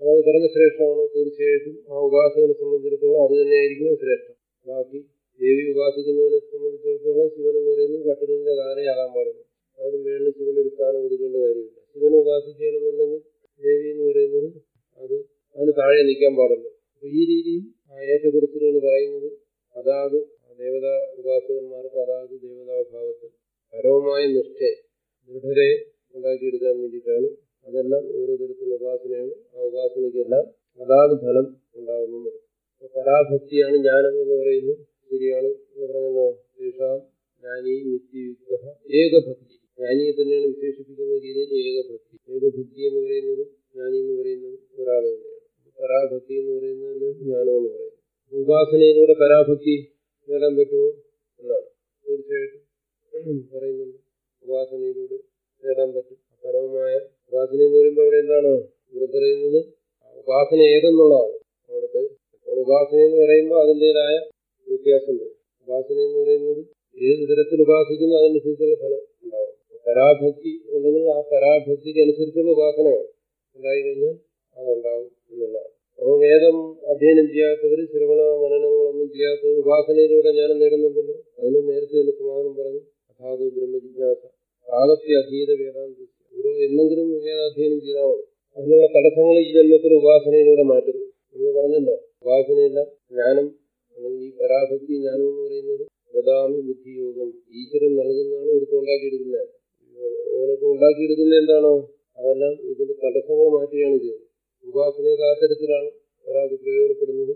അത് പരമശ്രേഷ്ഠമാണ്. തീർച്ചയായിട്ടും ആ ഉപാസകനെ സംബന്ധിച്ചിടത്തോളം അത് തന്നെയായിരിക്കണം ശ്രേഷ്ഠം. ബാക്കി ദേവി ഉപാസിക്കുന്നവനെ സംബന്ധിച്ചിടത്തോളം ശിവൻ എന്ന് പറയുന്നത് കട്ടിലിന്റെ കാലയാകാൻ പാടുള്ളൂ. അതിന് മേളിൽ ശിവന് ഒരു സ്ഥാനം കൊടുക്കേണ്ട കാര്യമില്ല. ശിവനെ ഉപാസിക്കുകയാണെന്നുണ്ടെങ്കിൽ ദേവി എന്ന് പറയുന്നത് അതിന് താഴെ നിൽക്കാൻ പാടുള്ളൂ. അപ്പൊ ഈ രീതിയിൽ ആ ഏറ്റക്കുറിച്ചിലുകൾ പറയുന്നത് അതാത് ദേവതാ ഉപാസകന്മാർക്ക് അതാത് ദേവതാഭാവത്തിൽ പരവുമായ ദൃഢതയെ ഉണ്ടാക്കിയെടുക്കാൻ വേണ്ടിയിട്ടാണ്. അതെല്ലാം ഓരോ തരത്തിലുള്ള ഉപാസനയാണ്. ആ ഉപാസനയ്ക്കെല്ലാം അതാത് ഫലം ഉണ്ടാകുന്നു. അപ്പൊ പരാഭക്തിയാണ് ജ്ഞാനം എന്ന് പറയുന്നത്. ശരിയാണ് പറഞ്ഞല്ലോ. ശേഷാം ജ്ഞാനി നിത്യയുക്ത ഏകഭക്തി. ജ്ഞാനിയെ തന്നെയാണ് വിശേഷിപ്പിക്കുന്ന രീതിയിൽ ഏകഭക്തി. ഏകഭക്തി എന്ന് പറയുന്നത് ജ്ഞാനി എന്ന് പറയുന്നത് ഒരാൾ തന്നെയാണ്. പരാഭക്തി എന്ന് പറയുന്നത് ജ്ഞാനം എന്ന് പറയുന്നത്. ഉപാസനയിലൂടെ പരാഭക്തി നേടാൻ പറ്റുമോ എന്നാണ് തീർച്ചയായിട്ടും പറയുന്നുണ്ട്. ഉപാസനയിലൂടെ നേടാൻ പറ്റും. പരമമായ ഉപാസന എന്ന് പറയുമ്പോൾ അവിടെ എന്താണ് ഇവിടെ പറയുന്നത്? ഉപാസന ഏതെന്നുള്ളതാണ്. അവിടുത്തെ ഉപാസന എന്ന് പറയുമ്പോൾ അതിൻ്റെതായ വ്യത്യാസമുണ്ട്. ഉപാസന എന്ന് പറയുന്നത് ഏത് തരത്തിൽ ഉപാസിക്കുന്നു അതനുസരിച്ചുള്ള ഫലം ഉണ്ടാവും. പരാഭക്തി ഉണ്ടെങ്കിൽ ആ പരാഭക്തിക്ക് അനുസരിച്ചുള്ള ഉപാസന ഉണ്ടായിക്കഴിഞ്ഞാൽ അതുണ്ടാവും എന്നുള്ളതാണ്. അപ്പോൾ വേദം അധ്യയനം ചെയ്യാത്തവര്, ശ്രവണ മനനങ്ങളൊന്നും ചെയ്യാത്തവർ ഉപാസനയിലൂടെ ജ്ഞാനം നേടുന്നുണ്ടല്ലോ. അതിന് നേരത്തെ തന്നെ സമാധാനം പറഞ്ഞു. അഥാതു ബ്രഹ്മജിജ്ഞാസ പ്രാഗപ്യ അധീത വേദാന്ത. ഓരോ എന്തെങ്കിലും വേദാധ്യയനം ചെയ്താൽ മതി. അതിനുള്ള തടസ്സങ്ങൾ ഈ ജന്മത്തിൽ ഉപാസനയിലൂടെ മാറ്റുന്നു. നമ്മൾ പറഞ്ഞല്ലോ, ഉപാസനയല്ല ജ്ഞാനം അല്ലെങ്കിൽ ഈ പരാഭക്തി ജ്ഞാനം എന്ന് പറയുന്നത് ദദാമി ബുദ്ധിയോഗം, ഈശ്വരൻ നൽകുന്നതാണ്. ഒരുത്തം ഉണ്ടാക്കിയെടുക്കുന്നത്. ഇവനൊക്കെ ഉണ്ടാക്കിയെടുക്കുന്നത് എന്താണോ അതെല്ലാം ഇതിന്റെ തടസ്സങ്ങൾ മാറ്റുകയാണ് ചെയ്യുന്നത്. ഉപാസനയൊക്കെ ആ തരത്തിലാണ് ഒരാൾക്ക് പ്രയോജനപ്പെടുന്നത്.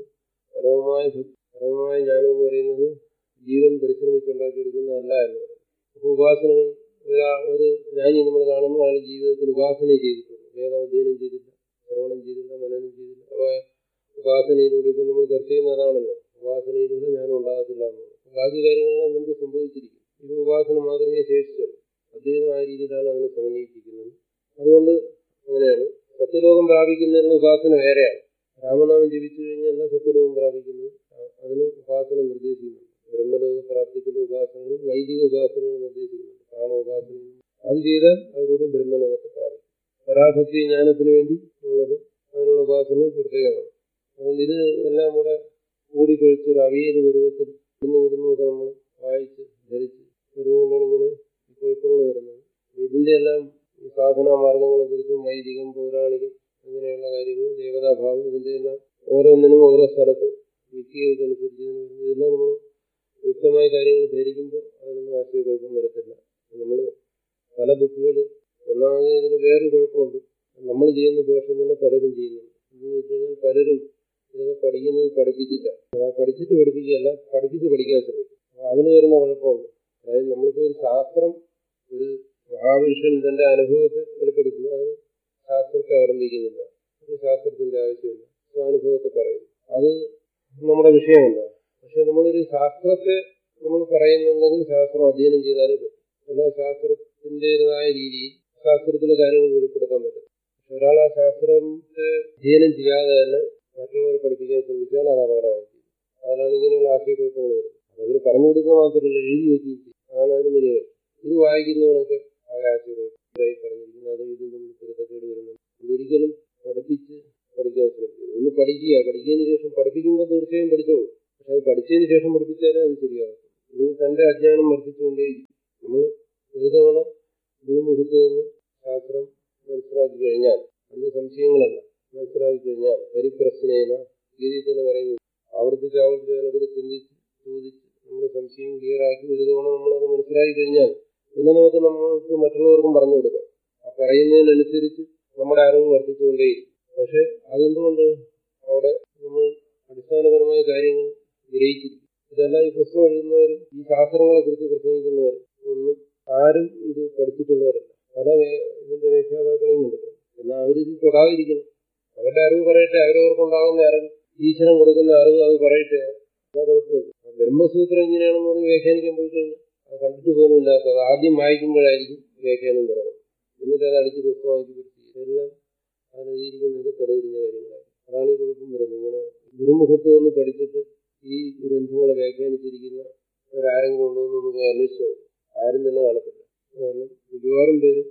പരമമായ ജ്ഞാനം എന്ന് പറയുന്നത് ജീവൻ പരിശ്രമിച്ചുണ്ടാക്കിയെടുക്കുന്നതല്ല എന്ന് പറയുന്നത്. അപ്പൊ ഉപാസനകൾ ഒരു ജ്ഞാനി നമ്മൾ കാണുന്നു, അയാൾ ജീവിതത്തിൽ ഉപാസന ചെയ്തിട്ടുണ്ട്. വേദാധ്യയനം ചെയ്തില്ല, ശ്രവണം ചെയ്തില്ല, മനനം ചെയ്തില്ല. അപ്പൊ ഉപാസനയിലൂടെ ഇപ്പൊ നമ്മൾ ചർച്ച ചെയ്യുന്ന അതാണല്ലോ, ഉപാസനയിലൂടെ ജ്ഞാനം ഉണ്ടാകത്തില്ല എന്നുള്ളത്. ബാക്കി കാര്യങ്ങളെല്ലാം നമുക്ക് സംഭവിച്ചിരിക്കും. ഇത് ഉപാസന മാത്രമേ ശേഷിച്ചുള്ളൂ. അദ്വൈതം ആ രീതിയിലാണ് അതിനെ സമന്വയിപ്പിക്കുന്നത്. അതുകൊണ്ട് അങ്ങനെയാണ് സത്യലോകം പ്രാപിക്കുന്നതിനുള്ള ഉപാസന വേറെയാണ്. രാമനാമം ജപിച്ചു കഴിഞ്ഞാൽ സത്യലോകം പ്രാപിക്കുന്നത്. അതിന് ഉപാസന നിർദ്ദേശിക്കുന്നുണ്ട്. ബ്രഹ്മലോക പ്രാപ്തിക്കുള്ള ഉപാസനകളും വൈദിക ഉപാസനകളും നിർദ്ദേശിക്കുന്നുണ്ട്. പ്രാണോപാസനയും അത് ചെയ്താൽ അതിലൂടെ ബ്രഹ്മലോകത്തെ പ്രാപിക്കും. പരാഭക്തി ജ്ഞാനത്തിന് വേണ്ടി ഉള്ളത് അതിനുള്ള ഉപാസനകൾ പ്രത്യേകമാണ്. അതുകൊണ്ട് ഇത് എല്ലാം കൂടെ കൂടിക്കൊഴിച്ചൊരു അവിയൽ പരുവത്തിൽ ഇവിടുന്നൊക്കെ നമ്മൾ വായിച്ച് ധരിച്ച് വരുന്നതുകൊണ്ടാണ് ഇങ്ങനെ കുഴപ്പങ്ങൾ വരുന്നത്. ഇതിന്റെ എല്ലാം ഈ സാധനാ മാർഗങ്ങളെ കുറിച്ചും വൈദികം, പൗരാണികം അങ്ങനെയുള്ള കാര്യങ്ങൾ, ദേവതാഭാവം, ഇതിന്റെ എല്ലാം ഓരോന്നിനും ഓരോ സ്ഥലത്ത് വ്യക്തികൾക്കനുസരിച്ച് ഇതെല്ലാം നമ്മൾ വ്യക്തമായ കാര്യങ്ങൾ ധരിക്കുമ്പോൾ അതിനൊന്നും ആശയക്കുഴപ്പം വരത്തില്ല. നമ്മൾ പല ബുക്കുകൾ ഒന്നാമത് ഇതിന് വേറൊരു കുഴപ്പമുണ്ട്. നമ്മൾ ചെയ്യുന്ന ദോഷം തന്നെ പലരും ചെയ്യുന്നുണ്ട്. എന്ന് വെച്ച് കഴിഞ്ഞാൽ പലരും ഇതൊക്കെ പഠിക്കുന്നത് പഠിപ്പിച്ചിട്ടാണ്. പഠിച്ചിട്ട് പഠിപ്പിക്കുകയല്ല, പഠിപ്പിച്ച് പഠിക്കാൻ ശ്രമിക്കും. അതിന് വരുന്ന കുഴപ്പമുണ്ട്. അതായത് നമ്മളിപ്പോൾ ഒരു ശാസ്ത്രം, ഒരു മഹാപുരുഷൻ തന്റെ അനുഭവത്തെ വെളിപ്പെടുത്തുന്നു. അതിന് ശാസ്ത്രത്തെ അവലംബിക്കുന്നില്ല. അത് ശാസ്ത്രത്തിന്റെ ആവശ്യമില്ല. അനുഭവത്തെ പറയുന്നു. അത് നമ്മുടെ വിഷയമല്ല. പക്ഷെ നമ്മളൊരു ശാസ്ത്രത്തെ നമ്മൾ പറയുന്നുണ്ടെങ്കിൽ ശാസ്ത്രം അധ്യയനം ചെയ്താലേ പറ്റും. എന്നാൽ ശാസ്ത്രത്തിൻ്റെതായ രീതിയിൽ ശാസ്ത്രത്തിലെ കാര്യങ്ങൾ വെളിപ്പെടുത്താൻ പറ്റും. പക്ഷെ ഒരാൾ ആ ശാസ്ത്രത്തെ അധ്യയനം ചെയ്യാതെ തന്നെ മറ്റുള്ളവരെ പഠിപ്പിക്കാൻ ശ്രമിച്ചാൽ അത് അപകടമായിരിക്കും. അതിലാണ് ഇങ്ങനെയുള്ള ആശയക്കുഴപ്പങ്ങൾ വരുന്നത്. അതവർ പറഞ്ഞു കൊടുക്കുക മാത്രമല്ല, എഴുതി വയ്ക്കുകയും ചെയ്യും. അതാണ് അതിന് വലിയ കാര്യം. ഇത് വായിക്കുന്നവനൊക്കെ ആ ആശയക്കുഴപ്പമായി പറഞ്ഞിരിക്കുന്നത്. അത് ഇതും തമ്മിൽ പൊരുത്തക്കേട് വരുന്നത്. ഇതൊരിക്കലും പഠിപ്പിച്ച് പഠിക്കാൻ ശ്രമിക്കുക. ഒന്ന് പഠിക്കുക, പഠിച്ചതിന് ശേഷം പഠിപ്പിക്കുമ്പോൾ തീർച്ചയായും പഠിച്ചോളൂ. പക്ഷെ അത് പഠിച്ചതിന് ശേഷം പഠിപ്പിച്ചാലേ അത് ശരിയാകും. ഇനി തന്റെ അജ്ഞാനം വർദ്ധിച്ചുകൊണ്ടേയിരിക്കും. നമ്മൾ ഒരു തവണ ഗുരുമുഖത്ത് നിന്ന് ശാസ്ത്രം മനസ്സിലാക്കി കഴിഞ്ഞാൽ, അതിന്റെ സംശയങ്ങളല്ല മനസ്സിലാക്കി കഴിഞ്ഞാൽ, പരിപ്രശ്നേന ഗീതയിൽ തന്നെ പറയുന്നു, ആവർത്തിച്ച് അതിനെക്കുറിച്ച് ചിന്തിച്ച് ചോദിച്ച് നമ്മുടെ സംശയം ക്ലിയറാക്കി ഒരു തവണ നമ്മളത് മനസ്സിലാക്കി കഴിഞ്ഞാൽ പിന്നെ നമ്മൾക്ക് മറ്റുള്ളവർക്കും പറഞ്ഞു കൊടുക്കാം. ആ പറയുന്നതിനനുസരിച്ച് നമ്മുടെ അറിവ് വർദ്ധിച്ചുകൊണ്ടേയിരിക്കും. പക്ഷെ അതെന്തുകൊണ്ട് അവിടെ നമ്മൾ അടിസ്ഥാനപരമായ കാര്യങ്ങൾ ഗ്രഹിച്ചിരിക്കും. ഇതെല്ലാം ഈ പുസ്തകം എഴുതുന്നവരും ഈ ശാസ്ത്രങ്ങളെ കുറിച്ച് പ്രസംഗിക്കുന്നവരും ഒന്നും ആരും ഇത് പഠിച്ചിട്ടുള്ളവരല്ല. പല ഇതിന്റെ വ്യാഖ്യാതാക്കളെയും കണ്ടിട്ടുണ്ട്. എന്നാൽ അവരിത് തൊടാതിരിക്കണം. അവരുടെ അറിവ് പറയട്ടെ, അവരവർക്കുണ്ടാകുന്ന അറിവ്, ഈശ്വരൻ കൊടുക്കുന്ന അറിവ് അത് പറയട്ടെ, അതാ കുഴപ്പമില്ല. ബ്രഹ്മസൂത്രം ഇങ്ങനെയാണെന്ന് പറഞ്ഞ് വ്യാഖ്യാനിക്കാൻ പോയി കഴിഞ്ഞാൽ അത് കണ്ടിട്ട് പോലും ഇല്ലാത്തത് ആദ്യം വായിക്കുമ്പോഴായിരിക്കും വ്യാഖ്യാനം തുടങ്ങുന്നത്. എന്നിട്ട് അത് അടിച്ച് പുസ്തകമാക്കി പിടിച്ച് ഇതെല്ലാം അതിനെഴുതിയിരിക്കുന്നതൊക്കെ തെളിഞ്ഞ കാര്യങ്ങളായി. അതാണ് ഈ കുഴപ്പം വരുന്നത്. ഇങ്ങനെ ഗുരുമുഖത്ത് നിന്ന് പഠിച്ചിട്ട് ഈ ഗ്രന്ഥങ്ങളെ വ്യാഖ്യാനിച്ചിരിക്കുന്ന ഒരാരെങ്കിലും ഉണ്ടോ എന്നൊന്ന് പോയി അന്വേഷിച്ചു. ആരും തന്നെ കാണത്തില്ല. കാരണം മിക്കവാറും പേര്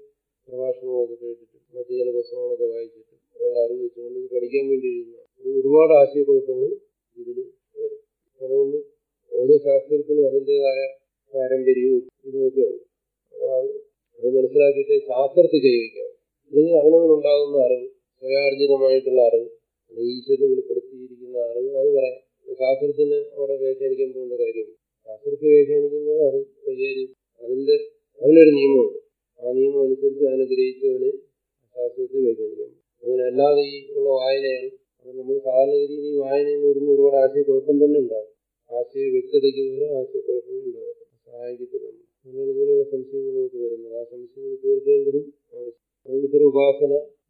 പ്രഭാഷണങ്ങളൊക്കെ കേട്ടിട്ട് മറ്റു ചില പുസ്തകങ്ങളൊക്കെ വായിച്ചിട്ട് ഉള്ള അറിവ് വെച്ചുകൊണ്ട് ഇത് പഠിക്കാൻ വേണ്ടി എഴുതുന്ന ഒരുപാട് ആശയക്കുഴപ്പങ്ങൾ ഇതിൽ വരും. അതുകൊണ്ട് ഓരോ ശാസ്ത്രത്തിനും അതിൻ്റെതായ പാരമ്പര്യവും ഇതുമൊക്കെ ഉണ്ട്. അപ്പോൾ അത് മനസ്സിലാക്കിയിട്ട് ശാസ്ത്രത്തിൽ കൈവയ്ക്കാം. അല്ലെങ്കിൽ അവനവനുണ്ടാകുന്ന അറിവ്, സ്വയാർജിതമായിട്ടുള്ള അറിവ്, ഈശ്വരനെ വെളിപ്പെടുത്തിയിരിക്കുന്ന അറിവ്, അത് പറയാം. ശാസ്ത്രത്തിന് അവിടെ വ്യാഖ്യാനിക്കാൻ പോകേണ്ട കാര്യമില്ല. ശാസ്ത്രത്തെ വ്യാഖ്യാനിക്കുന്നത് അത് കൈകാര്യം അതിനൊരു നിയമമുണ്ട്. ആ നിയമം അനുസരിച്ച് അതിനെ ഗ്രഹിച്ചവന് ശാസ്ത്രത്തെ വ്യാഖ്യാനിക്കാം. അങ്ങനെ അല്ലാതെ ഈ ഉള്ള വായനയാണ്. അത് നമ്മൾ സാധാരണഗതിയിൽ ഈ വായനയിൽ നിന്ന് വരുന്ന ഒരുപാട് ആശയക്കുഴപ്പം തന്നെ ഉണ്ടാകും. ആശയ വ്യക്തതയ്ക്ക് പോലും ആശയക്കുഴപ്പങ്ങൾ ഉണ്ടാകും, സഹായിക്കത്തില്ല. അങ്ങനെയാണ് ഇങ്ങനെയുള്ള സംശയങ്ങൾ നമുക്ക് വരുന്നത്. ആ സംശയങ്ങൾ തീർക്കേണ്ടതും ആവശ്യം. അതുകൊണ്ട് ഇത്തരം ഉപാസന,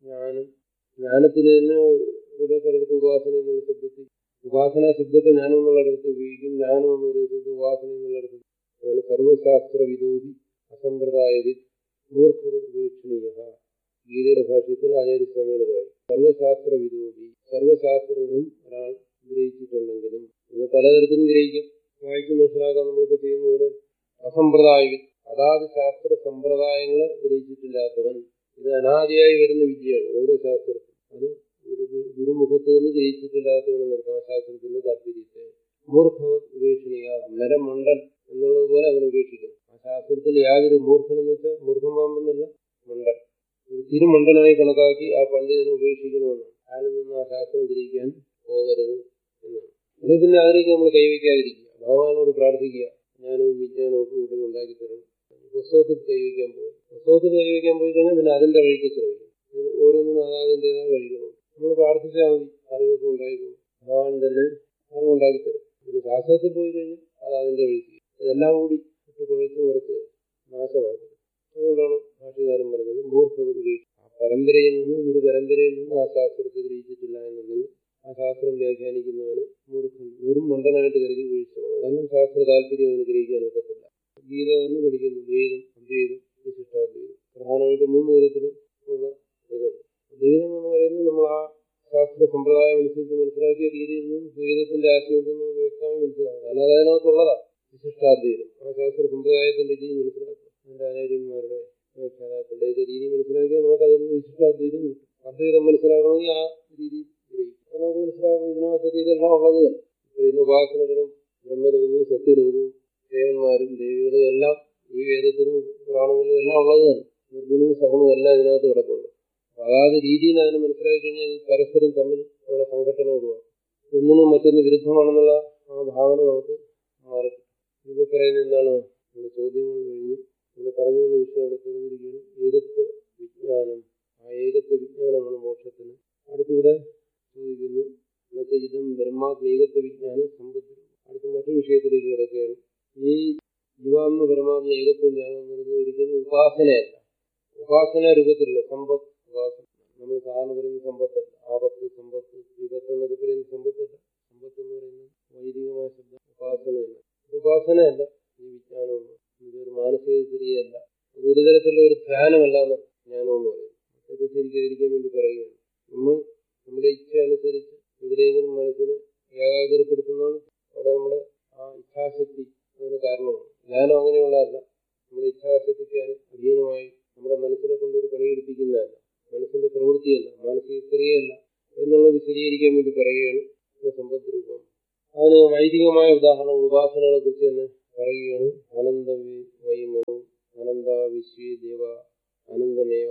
ജ്ഞാനത്തിന് തന്നെ ഇവിടെ പലയിടത്ത് ഉപാസന എന്നുള്ള ശബ്ദത്തിൽ ഉപാസനാ ശബ്ദത്തെ ജ്ഞാനം എന്നുള്ള ഇടത്ത് ഉപയോഗിക്കും. ജ്ഞാനം എന്ന് പറയുന്ന ശബ്ദം ഉപാസന എന്നുള്ള ഇടത്ത്. അതുപോലെ സർവശാസ്ത്ര വിദോപി അസമ്പ്രദായവിത് മൂർഖവീക്ഷണീയ. ഗീതയുടെ ഭാഷ്യത്തിൽ ആചാര്യസ്വാമികൾ പറയും, സർവശാസ്ത്ര വിദോപി, സർവശാസ്ത്രങ്ങളും ഒരാൾ ഗ്രഹിച്ചിട്ടുണ്ടെങ്കിലും ഇത് പലതരത്തിലും ഗ്രഹിക്കും, വായിച്ച് മനസ്സിലാക്കാൻ നമ്മളിപ്പോൾ ചെയ്യുന്ന പോലെ. അസമ്പ്രദായവിത്, അതാത് ശാസ്ത്ര സമ്പ്രദായങ്ങളെ ഗ്രഹിച്ചിട്ടില്ലാത്തവൻ. ഇത് അനാദിയായി വരുന്ന വിദ്യയാണ് ഓരോ ശാസ്ത്രത്തിനും. അത് ഒരു ഗുരുമുഖത്ത് നിന്ന് ഗ്രഹിച്ചിട്ടില്ലാത്തവന് നിർത്താം ശാസ്ത്രത്തിന്റെ താല്പര്യത്തെ. മൂർഖവത് ഉപേക്ഷണീയ, മരമണ്ടൻ എന്നുള്ളതുപോലെ അവൻ ഉപേക്ഷിക്കണം. ആ ശാസ്ത്രത്തിൽ യാതൊരു മൂർഖൻ എന്ന് വെച്ചാൽ മൂർഖം പാമ്പെന്നല്ല, മണ്ടൻ, ഒരു തിരുമണ്ടനായി കണക്കാക്കി ആ പണ്ഡിതനെ ഉപേക്ഷിക്കണമെന്നാണ്. അയാളിൽ നിന്ന് ആ ശാസ്ത്രം ഗ്രഹിക്കാൻ പോകരുത് എന്നാണ്. അല്ലെങ്കിൽ പിന്നെ അതിലേക്ക് നമ്മൾ കൈവയ്ക്കാതിരിക്കുക, ഭഗവാനോട് പ്രാർത്ഥിക്കുക, ജ്ഞാനവും വിജ്ഞാനവും ഒക്കെ ഉടനെ ഉണ്ടാക്കി തരണം. പുസ്തകത്തിൽ കൈവയ്ക്കാൻ പോകും. പുസ്തകത്തിൽ കൈവയ്ക്കാൻ പോയി കഴിഞ്ഞാൽ പിന്നെ അതിന്റെ വഴിക്ക് ശ്രമിക്കും. ഓരോന്നിനും അതാതിൻ്റെതായ വഴികളുണ്ട്. നമ്മൾ പ്രാർത്ഥിച്ചാൽ മതി, അറിവൊക്കെ ഉണ്ടായിക്കോളും. ഭഗവാൻ തന്നെ അറിവുണ്ടാക്കി തരും. പിന്നെ ശാസ്ത്രത്തിൽ പോയി കഴിഞ്ഞാൽ അത് അതിന്റെ വഴിക്ക്. ഇതെല്ലാം കൂടി ഇട്ട് കുഴച്ച് കുറച്ച് നാശമാക്കും. അതുകൊണ്ടാണ് ഭാഷകാരൻ പറഞ്ഞത് മൂർഖവത് ഉപേക്ഷിക്കും. ആ പരമ്പരയിൽ നിന്ന്, ഒരു പരമ്പരയിൽ നിന്ന് ആ ശാസ്ത്രത്തെ ഗ്രഹിച്ചിട്ടില്ല എന്നുണ്ടെങ്കിൽ ആ ശാസ്ത്രം വ്യാഖ്യാനിക്കുന്നവന് മൂർഖൻ, വെറും മണ്ടനായിട്ട് കരുതി വീഴ്ച. കാരണം ശാസ്ത്ര താല്പര്യം അവന് ഗ്രഹിക്കാൻ ഒക്കത്തില്ല. ഗീത തന്നെ പഠിക്കുന്നു, ദ്വൈതം, അദ്വൈതം, വിശിഷ്ടാദ്വൈതം. പ്രധാനമായിട്ട് 3 തരത്തിൽ ഉള്ള ഇതുണ്ട്. ദ്വൈതം എന്ന് പറയുന്നത് നമ്മൾ ആ ശാസ്ത്ര സമ്പ്രദായം അനുസരിച്ച് മനസ്സിലാക്കിയ രീതിയിൽ നിന്നും ദ്വൈതത്തിന്റെ ആശയം ഉണ്ടെന്ന് വ്യക്തമായി മനസ്സിലാക്കുക. കാരണം അത് അതിനകത്തുള്ളതാണ്. വിശിഷ്ടാദ്വൈതം ആ ശാസ്ത്ര സമ്പ്രദായത്തിന്റെ രീതി മനസ്സിലാക്കുക. അതിന്റെ ആചാര്യന്മാരുടെ വ്യാഖ്യാതാക്കളുടെ രീതി മനസ്സിലാക്കിയാൽ നമുക്ക് അതിൽ നിന്ന് വിശിഷ്ടാദ്വൈതം കിട്ടും. അദ്വൈതം മനസ്സിലാക്കണമെങ്കിൽ ആ രീതിയിൽ ഗ്രഹിക്കും. അപ്പോൾ നമുക്ക് മനസ്സിലാക്കും ഇതിനകത്തൊക്കെ ഇതെല്ലാം ഉള്ളത് തന്നെ. ഇന്ന് ഉപാസനകളും ബ്രഹ്മലോകവും സത്യലോകവും ദേവന്മാരും ദേവികളും എല്ലാം ഈ വേദത്തിനും പുരാണങ്ങളിലും എല്ലാം ഉള്ളത് തന്നെ. നിർഗുണവും സഗുണവും എല്ലാം ഇതിനകത്ത് കിടപ്പുണ്ട്. അതാത് രീതിയിൽ അതിനെ മനസ്സിലാക്കി കഴിഞ്ഞാൽ പരസ്പരം തമ്മിൽ ഉള്ള സംഘടന ഒഴിവാക്കും. ഒന്നിനും മറ്റൊന്ന് വിരുദ്ധമാണെന്നുള്ള ആ ഭാവന നമുക്ക് മാറി. ഇവിടെ പറയുന്നത് എന്താണ്? നമ്മുടെ ചോദ്യങ്ങൾ കഴിഞ്ഞ് ഇവിടെ പറഞ്ഞു വന്ന വിഷയം അവിടെ തീർന്നിരിക്കുകയാണ്. ഏകത്വ വിജ്ഞാനം. ആ ഏകത്വ വിജ്ഞാനമാണ് മോക്ഷത്തിന്. അടുത്തിവിടെ ചോദിക്കുന്നു, എന്നുവെച്ചാൽ ഇതും ബ്രഹ്മാത്മ ഏകത്വ വിജ്ഞാനം സമ്പത്ത്. അടുത്ത മറ്റൊരു വിഷയത്തിലേക്ക് കിടക്കുകയാണ്. ഈ ജീവാത്മ പരമാത്മ ഏകത്വ ജ്ഞാനം എന്ന് പറയുന്നത് ഒരിക്കലും ഉപാസനയല്ല. ഉപാസന രൂപത്തിലുള്ള സമ്പത്ത് ഉപാസന. നമ്മൾ സാധാരണ പറയുന്ന സമ്പത്തല്ല. ആപത്ത്, സമ്പത്ത്, വിപത്ത് എന്നൊക്കെ പറയുന്ന സമ്പത്തല്ല. സമ്പത്ത് എന്ന് പറയുന്നത് വൈദികമായ ശബ്ദം. ഉപാസനയല്ല. ഇത് ഉപാസനയല്ല. ഈ വിജ്ഞാനമൊന്നും ഇതൊരു മാനസിക ക്രിയയല്ല. ഒരു തരത്തിലുള്ള ഒരു ധ്യാനമല്ലാന്ന് ജ്ഞാനമെന്ന് പറയുന്നത്. തെറ്റിദ്ധരിക്കാതിരിക്കാൻ വേണ്ടി പറയുകയാണ്. നമ്മൾ നമ്മുടെ ഇച്ഛ അനുസരിച്ച് എവിടെയെങ്കിലും മനസ്സിനെ ഏകാഗ്രപ്പെടുത്തുന്നതാണ് അവിടെ നമ്മുടെ ആ ഇച്ഛാശക്തി അതിന് കാരണമാണ്. ജ്ഞാനം അങ്ങനെയുള്ളതല്ല. നമ്മുടെ ഇച്ഛാശക്തിക്ക് അധീനമായി നമ്മുടെ മനസ്സിനെ കൊണ്ടൊരു പണിയെടുപ്പിക്കുന്നതല്ല, മനസ്സിന്റെ പ്രവൃത്തിയല്ല, മാനസിക ക്രിയയല്ല എന്നുള്ളത് വിശദീകരിക്കാൻ വേണ്ടി പറയുകയാണ് സമ്പത്ത് രൂപം. അതിന് വൈദികമായ ഉദാഹരണം ഉപാസനകളെ കുറിച്ച് തന്നെ പറയുകയാണ്. അനന്ത വൈമനോ അനന്ത വിശ്വേ ദേവ അനന്തമേവ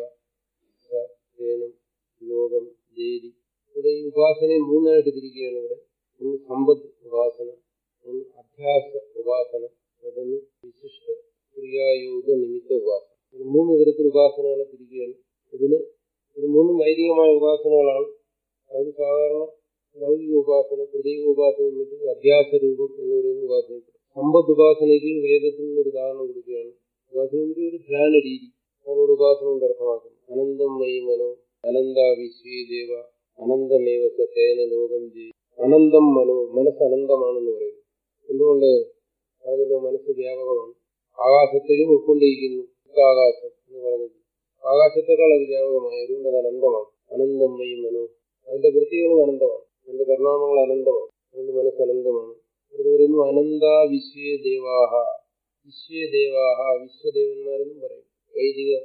സേനം ലോകം ദേവി. ഇവിടെ ഈ ഉപാസനയെ 3ആയിട്ട് തിരിക്കുകയാണ്. ഇവിടെ ഒന്ന് സമ്പത്ത് ഉപാസന, ഒന്ന് അധ്യാസ ഉപാസന, മറ്റൊന്ന് വിശിഷ്ട ക്രിയായോഗ നിമിത്ത ഉപാസന. 3 തരത്തിൽ ഉപാസനകളെ തിരിക്കുകയാണ്. ഇത് 3 വൈദികമായ ഉപാസനകളാണ്. അതിന് സാധാരണ ലൗകിക ഉപാസന, പ്രതീക ഉപാസനയും മറ്റും അധ്യാസ രൂപം എന്ന് പറയുന്ന ഉപാസന. സമ്പത്ത് ഉപാസനയ്ക്ക് വേദത്തിൽ നിന്നൊരു ഉദാഹരണം കൊടുക്കുകയാണ്. ഉപാസനയുടെ ഒരു ധ്യാന രീതി അതിനോട് ഉപാസന കൊണ്ട് അർത്ഥമാക്കുന്നു. അനന്തം വൈ മനോ അനന്ത വിശ്വേ ദേവ അനന്തമേവ സേന ലോകം ജയി. അനന്തം മനോ, മനസ്സ് അനന്തമാണെന്ന് പറയുന്നു. എന്തുകൊണ്ട്? അതിന്റെ മനസ്സ് വ്യാപകമാണ്. ആകാശത്തെയും ഉൾക്കൊണ്ടിരിക്കുന്നു. ആകാശം എന്ന് പറഞ്ഞിട്ട് ആകാശത്തെക്കാൾ അത് വ്യാപകമായി. അതുകൊണ്ട് അത് അനന്തമാണ്. അനന്തം വൈ മനോ, അതിന്റെ വൃത്തികളും അനന്തമാണ്, അതിന്റെ പരിണാമങ്ങൾ അനന്തമാണ്. അതുകൊണ്ട് മനസ്സ് അനന്തമാണ്. അത് പറയുന്നു അനന്ത വിശ്വേ ദേവാഹ. വിശ്വേ ദേവാഹ, വിശ്വദേവന്മാരെന്നും പറയും. വൈദിക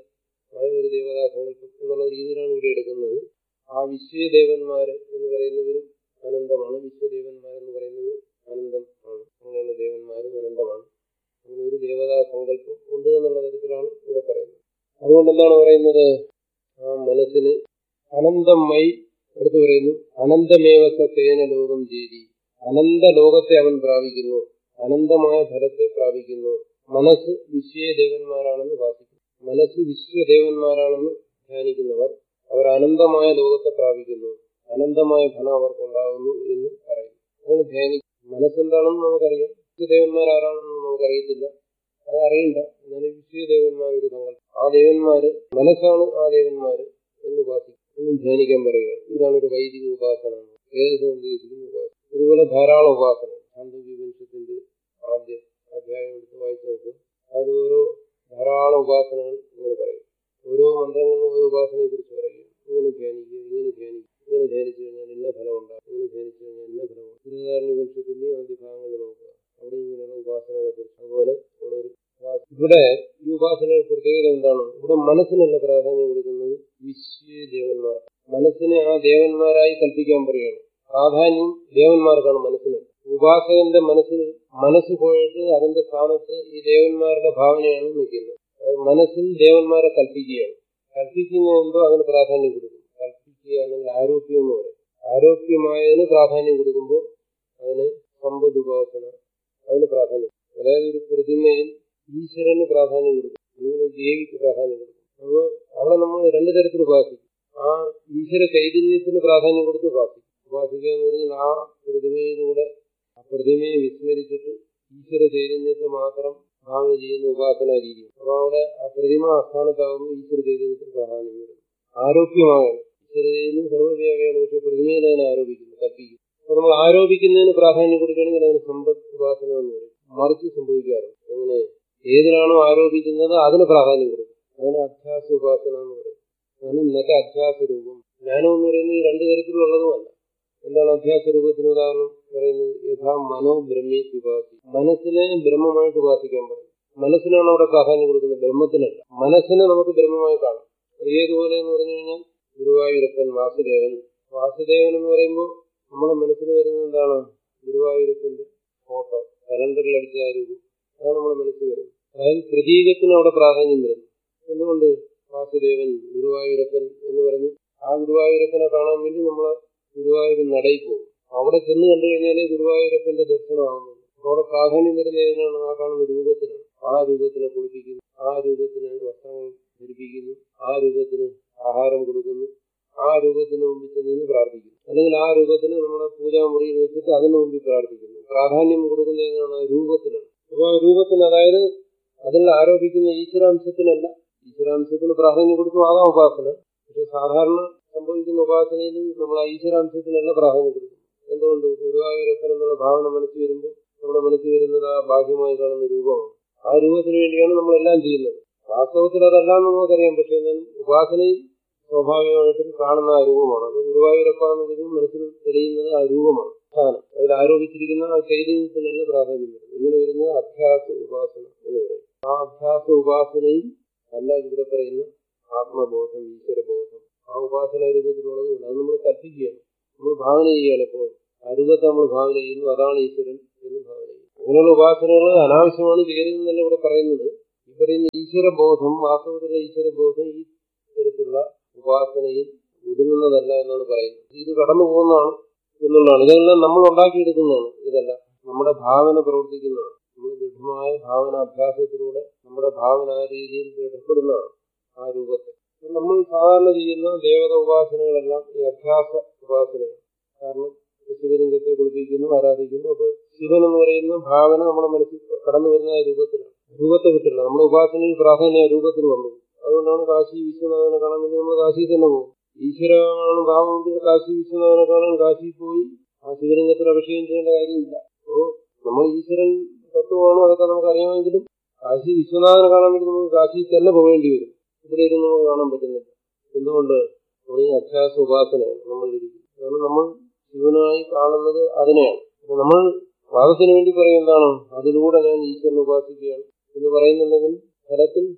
ആയ ഒരു ദേവതാ സങ്കല്പം എന്നുള്ള രീതിയിലാണ് ഇവിടെ എടുക്കുന്നത്. ആ വിശ്വദേവന്മാര് എന്ന് പറയുന്നവരും അനന്തമാണ്, വിശ്വദേവന്മാരെന്ന് പറയുന്നത് അനന്തം ആണ്. അങ്ങനെയുള്ള ദേവന്മാരും അനന്തമാണ്. അങ്ങനെ ഒരു ദേവതാ സങ്കല്പം ഉണ്ട് എന്നുള്ള തരത്തിലാണ് ഇവിടെ പറയുന്നത്. അതുകൊണ്ട് എന്താണ് പറയുന്നത്? ആ മനസ്സിന് അനന്തമായി അടുത്ത് പറയുന്നു, അനന്തമേവ സത്തേന ലോകം ജേരി. അനന്ത ലോകത്തെ അവൻ പ്രാപിക്കുന്നു, അനന്തമായ ഫലത്തെ പ്രാപിക്കുന്നു. മനസ്സ് വിശ്വദേവന്മാരാണെന്ന് ഭാസിക്കുന്നു. മനസ്സ് വിശ്വദേവന്മാരാണെന്ന് ധ്യാനിക്കുന്നവർ അവർ അനന്തമായ ലോകത്തെ പ്രാപിക്കുന്നു, അനന്തമായ ഫലം അവർക്കുണ്ടാകുന്നു എന്ന് പറയുന്നു. അങ്ങനെ ധ്യാനിക്കും. മനസ്സെന്താണെന്ന് നമുക്കറിയാം, വിശ്വദേവന്മാരാരാണെന്ന് നമുക്കറിയത്തില്ല, അത് അറിയണ്ട. എന്നാലും വിശ്വദേവന്മാരൊരു സങ്കല്പം, ആ ദേവന്മാര് മനസ്സാണ് ആ ദേവന്മാര് എന്ന് ഉപാസിക്കും, എന്നും ധ്യാനിക്കാൻ പറയുകയാണ്. ഇതാണ് ഒരു വൈദിക ഉപാസന, വേദത്തിൽ നിർദ്ദേശിക്കുന്ന ഉപാസന. ഇതുപോലെ ധാരാളം ഉപാസന. ഛാന്ദോഗ്യോപനിഷത്തിന്റെ ആദ്യ അധ്യായം എടുത്ത് വായിച്ചു നോക്കുക. അത് ഓരോ ധാരാളം ഉപാസനകൾ ഇങ്ങനെ പറയും. ഓരോ മന്ത്രങ്ങളിലും ഓരോ ഉപാസനയെ കുറിച്ച് പറയുക. ഇങ്ങനെ ധ്യാനിക്കുക, ഇങ്ങനെ ധ്യാനിക്കുക, ഇങ്ങനെ ധ്യാനിച്ചു കഴിഞ്ഞാൽ ഇന്ന ഫലം ഉണ്ടാകും, ഇങ്ങനെ ധ്യാനിച്ചു കഴിഞ്ഞാൽ ഇന്ന ഫലം ഉണ്ടാകും. ബൃഹദാരണ്യോപനിഷത്തിന്റെ ആദ്യ ഭാഗങ്ങൾ നോക്കുക, അവിടെ ഇങ്ങനെയുള്ള ഉപാസനകളെ കുറിച്ച്. അതുപോലെ ഉള്ളൊരു ഇവിടെ ഈ ഉപാസനയുടെ പ്രത്യേകത എന്താണ്? ഇവിടെ മനസ്സിനുള്ള പ്രാധാന്യം കൊടുക്കുന്നത് വിശ്വദേവന്മാർ. മനസ്സിനെ ആ ദേവന്മാരായി കൽപ്പിക്കാൻ പറയുകയാണ്. പ്രാധാന്യം ദേവന്മാർക്കാണ് മനസ്സിന്. ഉപാസകന്റെ മനസ്സ് പോയിട്ട് അതിന്റെ സ്ഥാനത്ത് ഈ ദേവന്മാരുടെ ഭാവനയാണ് നിൽക്കുന്നത്. മനസ്സിൽ ദേവന്മാരെ കൽപ്പിക്കുകയാണ്. കൽപ്പിക്കുന്ന എന്തോ അതിന് പ്രാധാന്യം കൊടുക്കും. കൽപ്പിക്കുക അല്ലെങ്കിൽ ആരോപ്യം എന്ന് പറയും. ആരോപ്യമായതിന് പ്രാധാന്യം കൊടുക്കുമ്പോൾ അതിന് സമ്പദുപാസന, അതിന് പ്രാധാന്യം. അതായത് ഒരു പ്രതിമയിൽ ഈശ്വരന് പ്രാധാന്യം കൊടുക്കും, അല്ലെങ്കിൽ ഒരു ദേവിക്ക് പ്രാധാന്യം കൊടുക്കും. അപ്പോൾ അവിടെ നമ്മൾ രണ്ടു തരത്തിൽ ഉപാസിക്കും. ആ ഈശ്വര ചൈതന്യത്തിന് പ്രാധാന്യം കൊടുത്ത് ഉപാസിക്കും. ഉപാസിക്കുക എന്ന് പറഞ്ഞാൽ ആ പ്രതിമയിലൂടെ ആ പ്രതിമയെ വിസ്മരിച്ചിട്ട് ഈശ്വര ചൈതന്യത്തെ മാത്രം ഭാവന ചെയ്യുന്ന ഉപാസന രീതി. അപ്പൊ അവിടെ ആ പ്രതിമ ആസ്ഥാനത്താകുന്നു ഈശ്വര ചൈതന്യത്തിന് പ്രാധാന്യം വരുന്നു. ആരോപ്യമാകണം. ഈശ്വര ചൈതന്യം സർവ്വവ്യാപിയാണ്, പക്ഷെ പ്രതിമയിൽ അതിനെ ആരോപിക്കുന്നു, കൽപ്പിക്കുന്നു. അപ്പൊ നമ്മൾ ആരോപിക്കുന്നതിന് പ്രാധാന്യം കൊടുക്കുകയാണെങ്കിൽ അതിന് സമ്പദ് ഉപാസന എന്ന് പറയും. മറിച്ച് സംഭവിക്കാറുണ്ട്. എങ്ങനെ? ഏതിലാണോ ആരോപിക്കുന്നത് അതിന് പ്രാധാന്യം കൊടുക്കും. അതിന് അധ്യാസ ഉപാസന എന്ന് പറയും. അതാണ് ഇന്നത്തെ അധ്യാസ രൂപം. ജ്ഞാനം എന്ന് പറയുന്നത് ഈ രണ്ടു തരത്തിലുള്ളതുമല്ല. എന്താണ് അധ്യാസ രൂപത്തിന് ഉദാഹരണം പറയുന്നത്? യഥാ മനോ ബ്രഹ്മി ഉപാസി. മനസ്സിനെ ബ്രഹ്മമായിട്ട് ഉപാസിക്കാൻ പറയും. മനസ്സിനാണ് അവിടെ പ്രാധാന്യം കൊടുക്കുന്നത്, ബ്രഹ്മത്തിനല്ല. മനസ്സിനെ നമുക്ക് ബ്രഹ്മമായി കാണാം. അത് ഏതുപോലെ എന്ന് പറഞ്ഞു കഴിഞ്ഞാൽ ഗുരുവായൂരപ്പൻ, വാസുദേവൻ. വാസുദേവൻ എന്ന് പറയുമ്പോൾ നമ്മുടെ മനസ്സിൽ വരുന്നത് എന്താണ്? ഗുരുവായൂരപ്പന്റെ ഫോട്ടോ കലണ്ടറിൽ അടിച്ച ആ രൂപം, അതാണ് നമ്മുടെ മനസ്സിൽ വരുന്നത്. അതായത് പ്രതീകത്തിന് അവിടെ പ്രാധാന്യം വരുന്നു. എന്തുകൊണ്ട്? വാസുദേവൻ, ഗുരുവായൂരപ്പൻ എന്ന് പറഞ്ഞ് ആ ഗുരുവായൂരപ്പനെ കാണാൻ വേണ്ടി നമ്മളെ ഗുരുവായൂർ നടയിൽ പോകും. അവിടെ ചെന്ന് കണ്ടു കഴിഞ്ഞാലേ ഗുരുവായൂരപ്പന്റെ ദർശനമാകുന്നു. അവിടെ പ്രാധാന്യം വരുന്ന ഏതിനാണ്? ആ കാണുന്ന രൂപത്തിനാണ്. ആ രൂപത്തിനെ കുളിപ്പിക്കുന്നു, ആ രൂപത്തിന് വസ്ത്രങ്ങൾ ധരിപ്പിക്കുന്നു, ആ രൂപത്തിന് ആഹാരം കൊടുക്കുന്നു, ആ രൂപത്തിന് മുമ്പിൽ നിന്ന് പ്രാർത്ഥിക്കുന്നു. അല്ലെങ്കിൽ ആ രൂപത്തിന് നമ്മുടെ പൂജാമുറിയിൽ വെച്ചിട്ട് അതിന് മുമ്പിൽ പ്രാർത്ഥിക്കുന്നു. പ്രാധാന്യം കൊടുക്കുന്ന ഏതാണ്? രൂപത്തിനാണ്. അപ്പൊ ആ രൂപത്തിന്, അതായത് അതിൽ ആരോപിക്കുന്ന ഈശ്വരാംശത്തിനല്ല. ഈശ്വരാംശത്തിന് പ്രാധാന്യം കൊടുക്കും, ആകാം ഉപാസന. പക്ഷെ സാധാരണ സംഭവിക്കുന്ന ഉപാസനയിൽ നമ്മൾ ആ ഈശ്വരാംശത്തിനല്ല പ്രാധാന്യം കൊടുക്കും. എന്തുകൊണ്ട്? ഗുരുവായൂരപ്പൻ എന്നുള്ള ഭാവന മനസ്സിൽ വരുമ്പോൾ നമ്മുടെ മനസ്സിൽ വരുന്നത് ആ ബാഹ്യമായി കാണുന്ന രൂപമാണ്. ആ രൂപത്തിന് വേണ്ടിയാണ് നമ്മളെല്ലാം ചെയ്യുന്നത്. വാസ്തവത്തിൽ അതല്ലാന്ന് നമുക്കറിയാം. പക്ഷെ എന്നാലും ഉപാസനയിൽ സ്വാഭാവികമായിട്ടും കാണുന്ന ആ രൂപമാണ്. അപ്പൊ ഗുരുവായൂരപ്പ എന്ന് വിളിക്കുമ്പോൾ മനസ്സിൽ തെളിയുന്നത് ആ രൂപമാണ്. സ്ഥാനം അതിൽ ആരോപിച്ചിരിക്കുന്ന ആ ചൈതന്യത്തിനല്ല പ്രാധാന്യം വരുന്നത്. ഇങ്ങനെ വരുന്നത് അധ്യാസ ഉപാസന എന്ന് പറയും. ആ അധ്യാസ ഉപാസനയിൽ അല്ല ഇവിടെ പറയുന്ന ആത്മബോധം, ഈശ്വരബോധം, ആ ഉപാസന രൂപത്തിലുള്ളതുകൊണ്ട് അത് നമ്മൾ കൽപ്പിക്കുകയാണ്, നമ്മൾ ഭാവന ചെയ്യുകയാണ്. ഇപ്പോൾ ആ രൂപത്തെ നമ്മൾ ഭാവന ചെയ്യുന്നു, അതാണ് ഈശ്വരൻ എന്ന് ഭാവന ചെയ്യുന്നു. അങ്ങനെയുള്ള ഉപാസനകൾ അനാവശ്യമാണ് ചെയ്യരുതെന്നല്ല ഇവിടെ പറയുന്നത്. ഈ പറയുന്ന ഈശ്വരബോധം, വാസ്തവത്തിലുള്ള ഈശ്വരബോധം ഈ തരത്തിലുള്ള ഉപാസനയിൽ ഒതുങ്ങുന്നതല്ല എന്നാണ് പറയുന്നത്. ഇത് കടന്നു പോകുന്നതാണ് എന്നുള്ളതാണ്. ഇതെല്ലാം നമ്മൾ ഉണ്ടാക്കിയെടുക്കുന്നതാണ്. ഇതെല്ലാം നമ്മുടെ ഭാവന പ്രവർത്തിക്കുന്നതാണ്. നമ്മൾ ദൃഢമായ ഭാവന അഭ്യാസത്തിലൂടെ നമ്മുടെ ഭാവന ആ രീതിയിൽ ദൃഢപ്പെടുന്നതാണ് ആ രൂപത്തെ. നമ്മൾ സാധാരണ ചെയ്യുന്ന ദേവത ഉപാസനകളെല്ലാം ഈ അഭ്യാസ ഉപാസനയാണ്. കാരണം ശിവലിംഗത്തെ കുളിപ്പിക്കുന്നു, ആരാധിക്കുന്നു. അപ്പൊ ശിവൻ എന്ന് പറയുന്ന ഭാവന നമ്മുടെ മനസ്സിൽ കടന്നു വരുന്ന ആ രൂപത്തിലാണ്. രൂപത്തെ വിട്ടില്ല. നമ്മുടെ ഉപാസനയിൽ പ്രാധാന്യ രൂപത്തിന് വന്നു. അതുകൊണ്ടാണ് കാശി വിശ്വനാഥനെ കാണാൻ വേണ്ടി നമ്മൾ കാശിയിൽ തന്നെ പോകും. ഈശ്വരമാണ് ഭാവമെങ്കിൽ കാശി വിശ്വനാഥനെ കാണാൻ കാശിയിൽ പോയി ആ ശിവലിംഗത്തിൽ അഭിഷേകം ചെയ്യേണ്ട കാര്യമില്ല. അപ്പോൾ നമ്മൾ ഈശ്വരൻ തത്വമാണോ അതൊക്കെ നമുക്ക് അറിയാമെങ്കിലും കാശി വിശ്വനാഥനെ കാണാൻ വേണ്ടി നമുക്ക് കാശിയിൽ തന്നെ പോകേണ്ടി വരും. ഇവിടെ ഇരുന്ന് നമുക്ക് കാണാൻ പറ്റുന്നില്ല. എന്തുകൊണ്ട്? ഈ അധ്യാസ ഉപാസനയാണ് നമ്മൾ ഇരിക്കുന്നത്. കാരണം നമ്മൾ ശിവനായി കാണുന്നത് അതിനെയാണ്. നമ്മൾ വാദത്തിന് വേണ്ടി പറയും എന്താണ്? അതിലൂടെ ഞാൻ ഈശ്വരനെ ഉപാസിക്കുകയാണ് എന്ന് പറയുന്നുണ്ടെങ്കിൽ ഫലത്തിൽ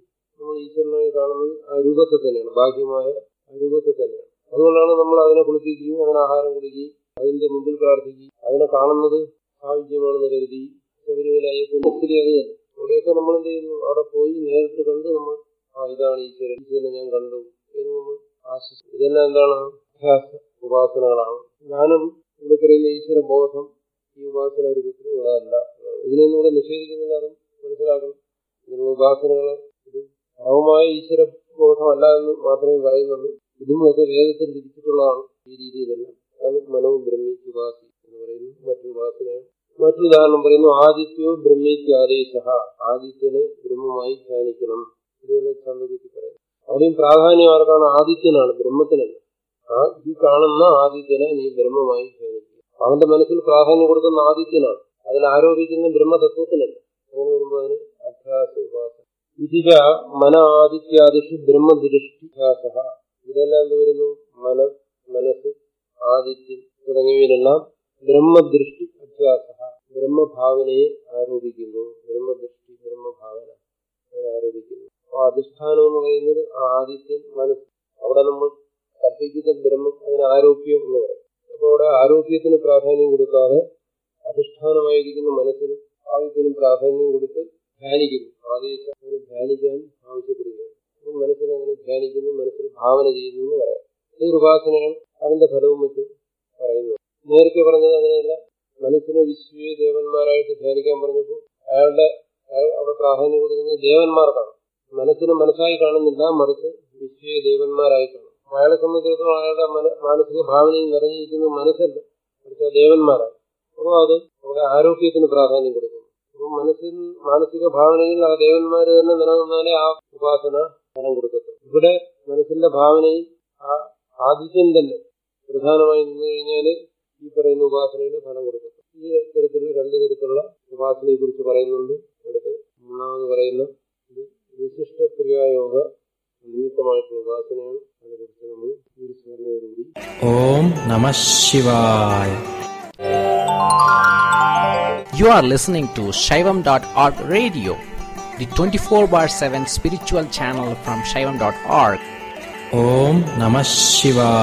നമ്മൾ ഈശ്വരനായി കാണുന്നത് ആ രൂപത്തെ തന്നെയാണ്, ബാഹ്യമായ ആ രൂപത്തെ തന്നെയാണ്. അതുകൊണ്ടാണ് നമ്മൾ അതിനെ കുളിപ്പിക്കുകയും അതിന് ആഹാരം കൊടുക്കുകയും അതിന്റെ മുമ്പിൽ പ്രാർത്ഥിക്കുകയും അതിനെ കാണുന്നത് ആവശ്യമാണെന്ന് കരുതി ശബരിമല അയ്യപ്പന്റെ സ്ഥിതി അത് തന്നെ. അവിടെയൊക്കെ നമ്മൾ എന്ത് ചെയ്യുന്നു, അവിടെ പോയി നേരിട്ട് കണ്ട് നമ്മൾ ഇതാണ് ഈശ്വരൻ, ഈശ്വരനെ ഞാൻ കണ്ടു എന്ന് നമ്മൾ ആശ്വസിക്കും. ഇതെല്ലാം എന്താണ്? അഭ്യാസ ഉപാസനകളാണ്. ജ്ഞാനം ഇവിടെ പറയുന്ന ഈശ്വര ബോധം ഈ ഉപാസന രൂപത്തിൽ ഉള്ളതല്ല. ഇതിനൊന്നും ഇവിടെ നിഷേധിക്കുന്നില്ല, അതും മനസ്സിലാക്കണം. ഇതിനുള്ള ഉപാസനകള് ഇത് പരമമായ ഈശ്വര ബോധമല്ല എന്ന് മാത്രമേ പറയുന്നുള്ളൂ. ഇതും ഒക്കെ വേദത്തിൽ വിധിച്ചിട്ടുള്ളതാണ് ഈ രീതിയിലെല്ലാം. അത് മനോ ബ്രഹ്മീക്ക് ഉപാസി എന്ന് പറയുന്നത് മറ്റൊരു ഉപാസനയാണ്. മറ്റൊരു ഉദാഹരണം പറയുന്നു, ആദിത്യോ ബ്രഹ്മീക്ക് ആദേശ, ആദിത്യനെ ബ്രഹ്മമായി ധ്യാനിക്കണം. ഇതുപോലെ ചന്ദ്രഗതി പറയുന്നു. അവിടെയും പ്രാധാന്യം ആർക്കാണ്? ആദിത്യനാണ്, ബ്രഹ്മത്തിനല്ല. ഈ കാണുന്ന ആദിത്യനെ നീ ബ്രഹ്മമായി ധ്യാനിക്കുക. അവന്റെ മനസ്സിൽ പ്രാധാന്യം കൊടുക്കുന്ന ആദിത്യനാണ്, അതിൽ ആരോപിക്കുന്ന ബ്രഹ്മതത്വത്തിനല്ല. അങ്ങനെ വരുമ്പോൾ അതിന് അധ്യാസ ഉപാസന. ഇതിജ മന ആദിത്യാദിഷു ബ്രഹ്മദൃഷ്ടിധ്യാസ. ഇതെല്ലാം എന്ത് വരുന്നു? മനസ്സ്, ആദിത്യൻ തുടങ്ങിയവയിലെല്ലാം ബ്രഹ്മദൃഷ്ടി അധ്യാസ, ബ്രഹ്മഭാവനയെ ആരോപിക്കുന്നു. ബ്രഹ്മദൃഷ്ടി, ബ്രഹ്മഭാവന ആരോപിക്കുന്നു. അപ്പൊ അധിഷ്ഠാനം എന്ന് പറയുന്നത് ആദിത്യൻ, മനസ്സ്. അവിടെ നമ്മൾ കൽപ്പിക്കുന്ന ബ്രഹ്മം അതിന് ആരോപ്യം എന്ന് പറയും. അപ്പൊ അവിടെ ആരോപ്യത്തിന് പ്രാധാന്യം കൊടുക്കാതെ അധിഷ്ഠാനമായിരിക്കുന്ന മനസ്സിനും ആദിത്യനും പ്രാധാന്യം കൊടുത്ത് ധ്യാനിക്കുന്നു. ആദേശം അങ്ങനെ ധ്യാനിക്കാൻ ആവശ്യപ്പെടുകയാണ്. അപ്പം മനസ്സിനെ അങ്ങനെ ധ്യാനിക്കുന്നു, മനസ്സിൽ ഭാവന ചെയ്യുന്നു എന്ന് പറയാം. ഇതൊരു ഉപാസനയാണ്. അതിന്റെ ഫലവും മറ്റും പറയുന്നു. നേരത്തെ പറഞ്ഞത് അങ്ങനെയല്ല. മനസ്സിനെ വിശ്വ ദേവന്മാരായിട്ട് ധ്യാനിക്കാൻ പറഞ്ഞപ്പോൾ അയാൾ അവിടെ പ്രാധാന്യം കൊടുക്കുന്നത് ദേവന്മാർക്കാണ്. മനസ്സിനെ മനസ്സായി കാണുന്നില്ല, മറിച്ച് വിശ്വ ദേവന്മാരായി കാണും. അയാളെ സംബന്ധിച്ചിടത്തോളം അയാളുടെ മാനസിക ഭാവനയിൽ നിറഞ്ഞിരിക്കുന്നത് മനസ്സല്ല, മറിച്ച് ദേവന്മാരാണ്. അപ്പോൾ അത് അവിടെ ആരോഗ്യത്തിന് പ്രാധാന്യം കൊടുക്കുന്നു. അപ്പം മാനസിക ഭാവനയിൽ ആ ദേവന്മാര് തന്നെ നിലനിന്നാലേ ആ ഉപാസന ഫലം കൊടുക്കത്തുള്ളൂ. ഇവിടെ മനസ്സിന്റെ ഭാവനയിൽ ആ ആദിത്യൻ തന്നെ പ്രധാനമായി നിന്ന് കഴിഞ്ഞാല് ഈ പറയുന്ന ഉപാസനയുടെ ഫലം കൊടുക്കത്തുള്ളൂ. ഈ തരത്തിലുള്ള രണ്ട് തരത്തിലുള്ള ഉപാസനയെ കുറിച്ച് പറയുന്നുണ്ട്. അടുത്ത് മൂന്നാമത് പറയുന്ന ഇത് വിശിഷ്ട ക്രിയായോഗ നിമിത്തമായിട്ടുള്ള ഉപാസനയാണ്. അതിനെക്കുറിച്ച് നമ്മൾ ഈ സ്മരണയോടുകൂടി ഓം നമഃ ശിവായ. You are listening to Shaivam.org radio, the 24/7 spiritual channel from Shaivam.org. Om Namah Shivaya.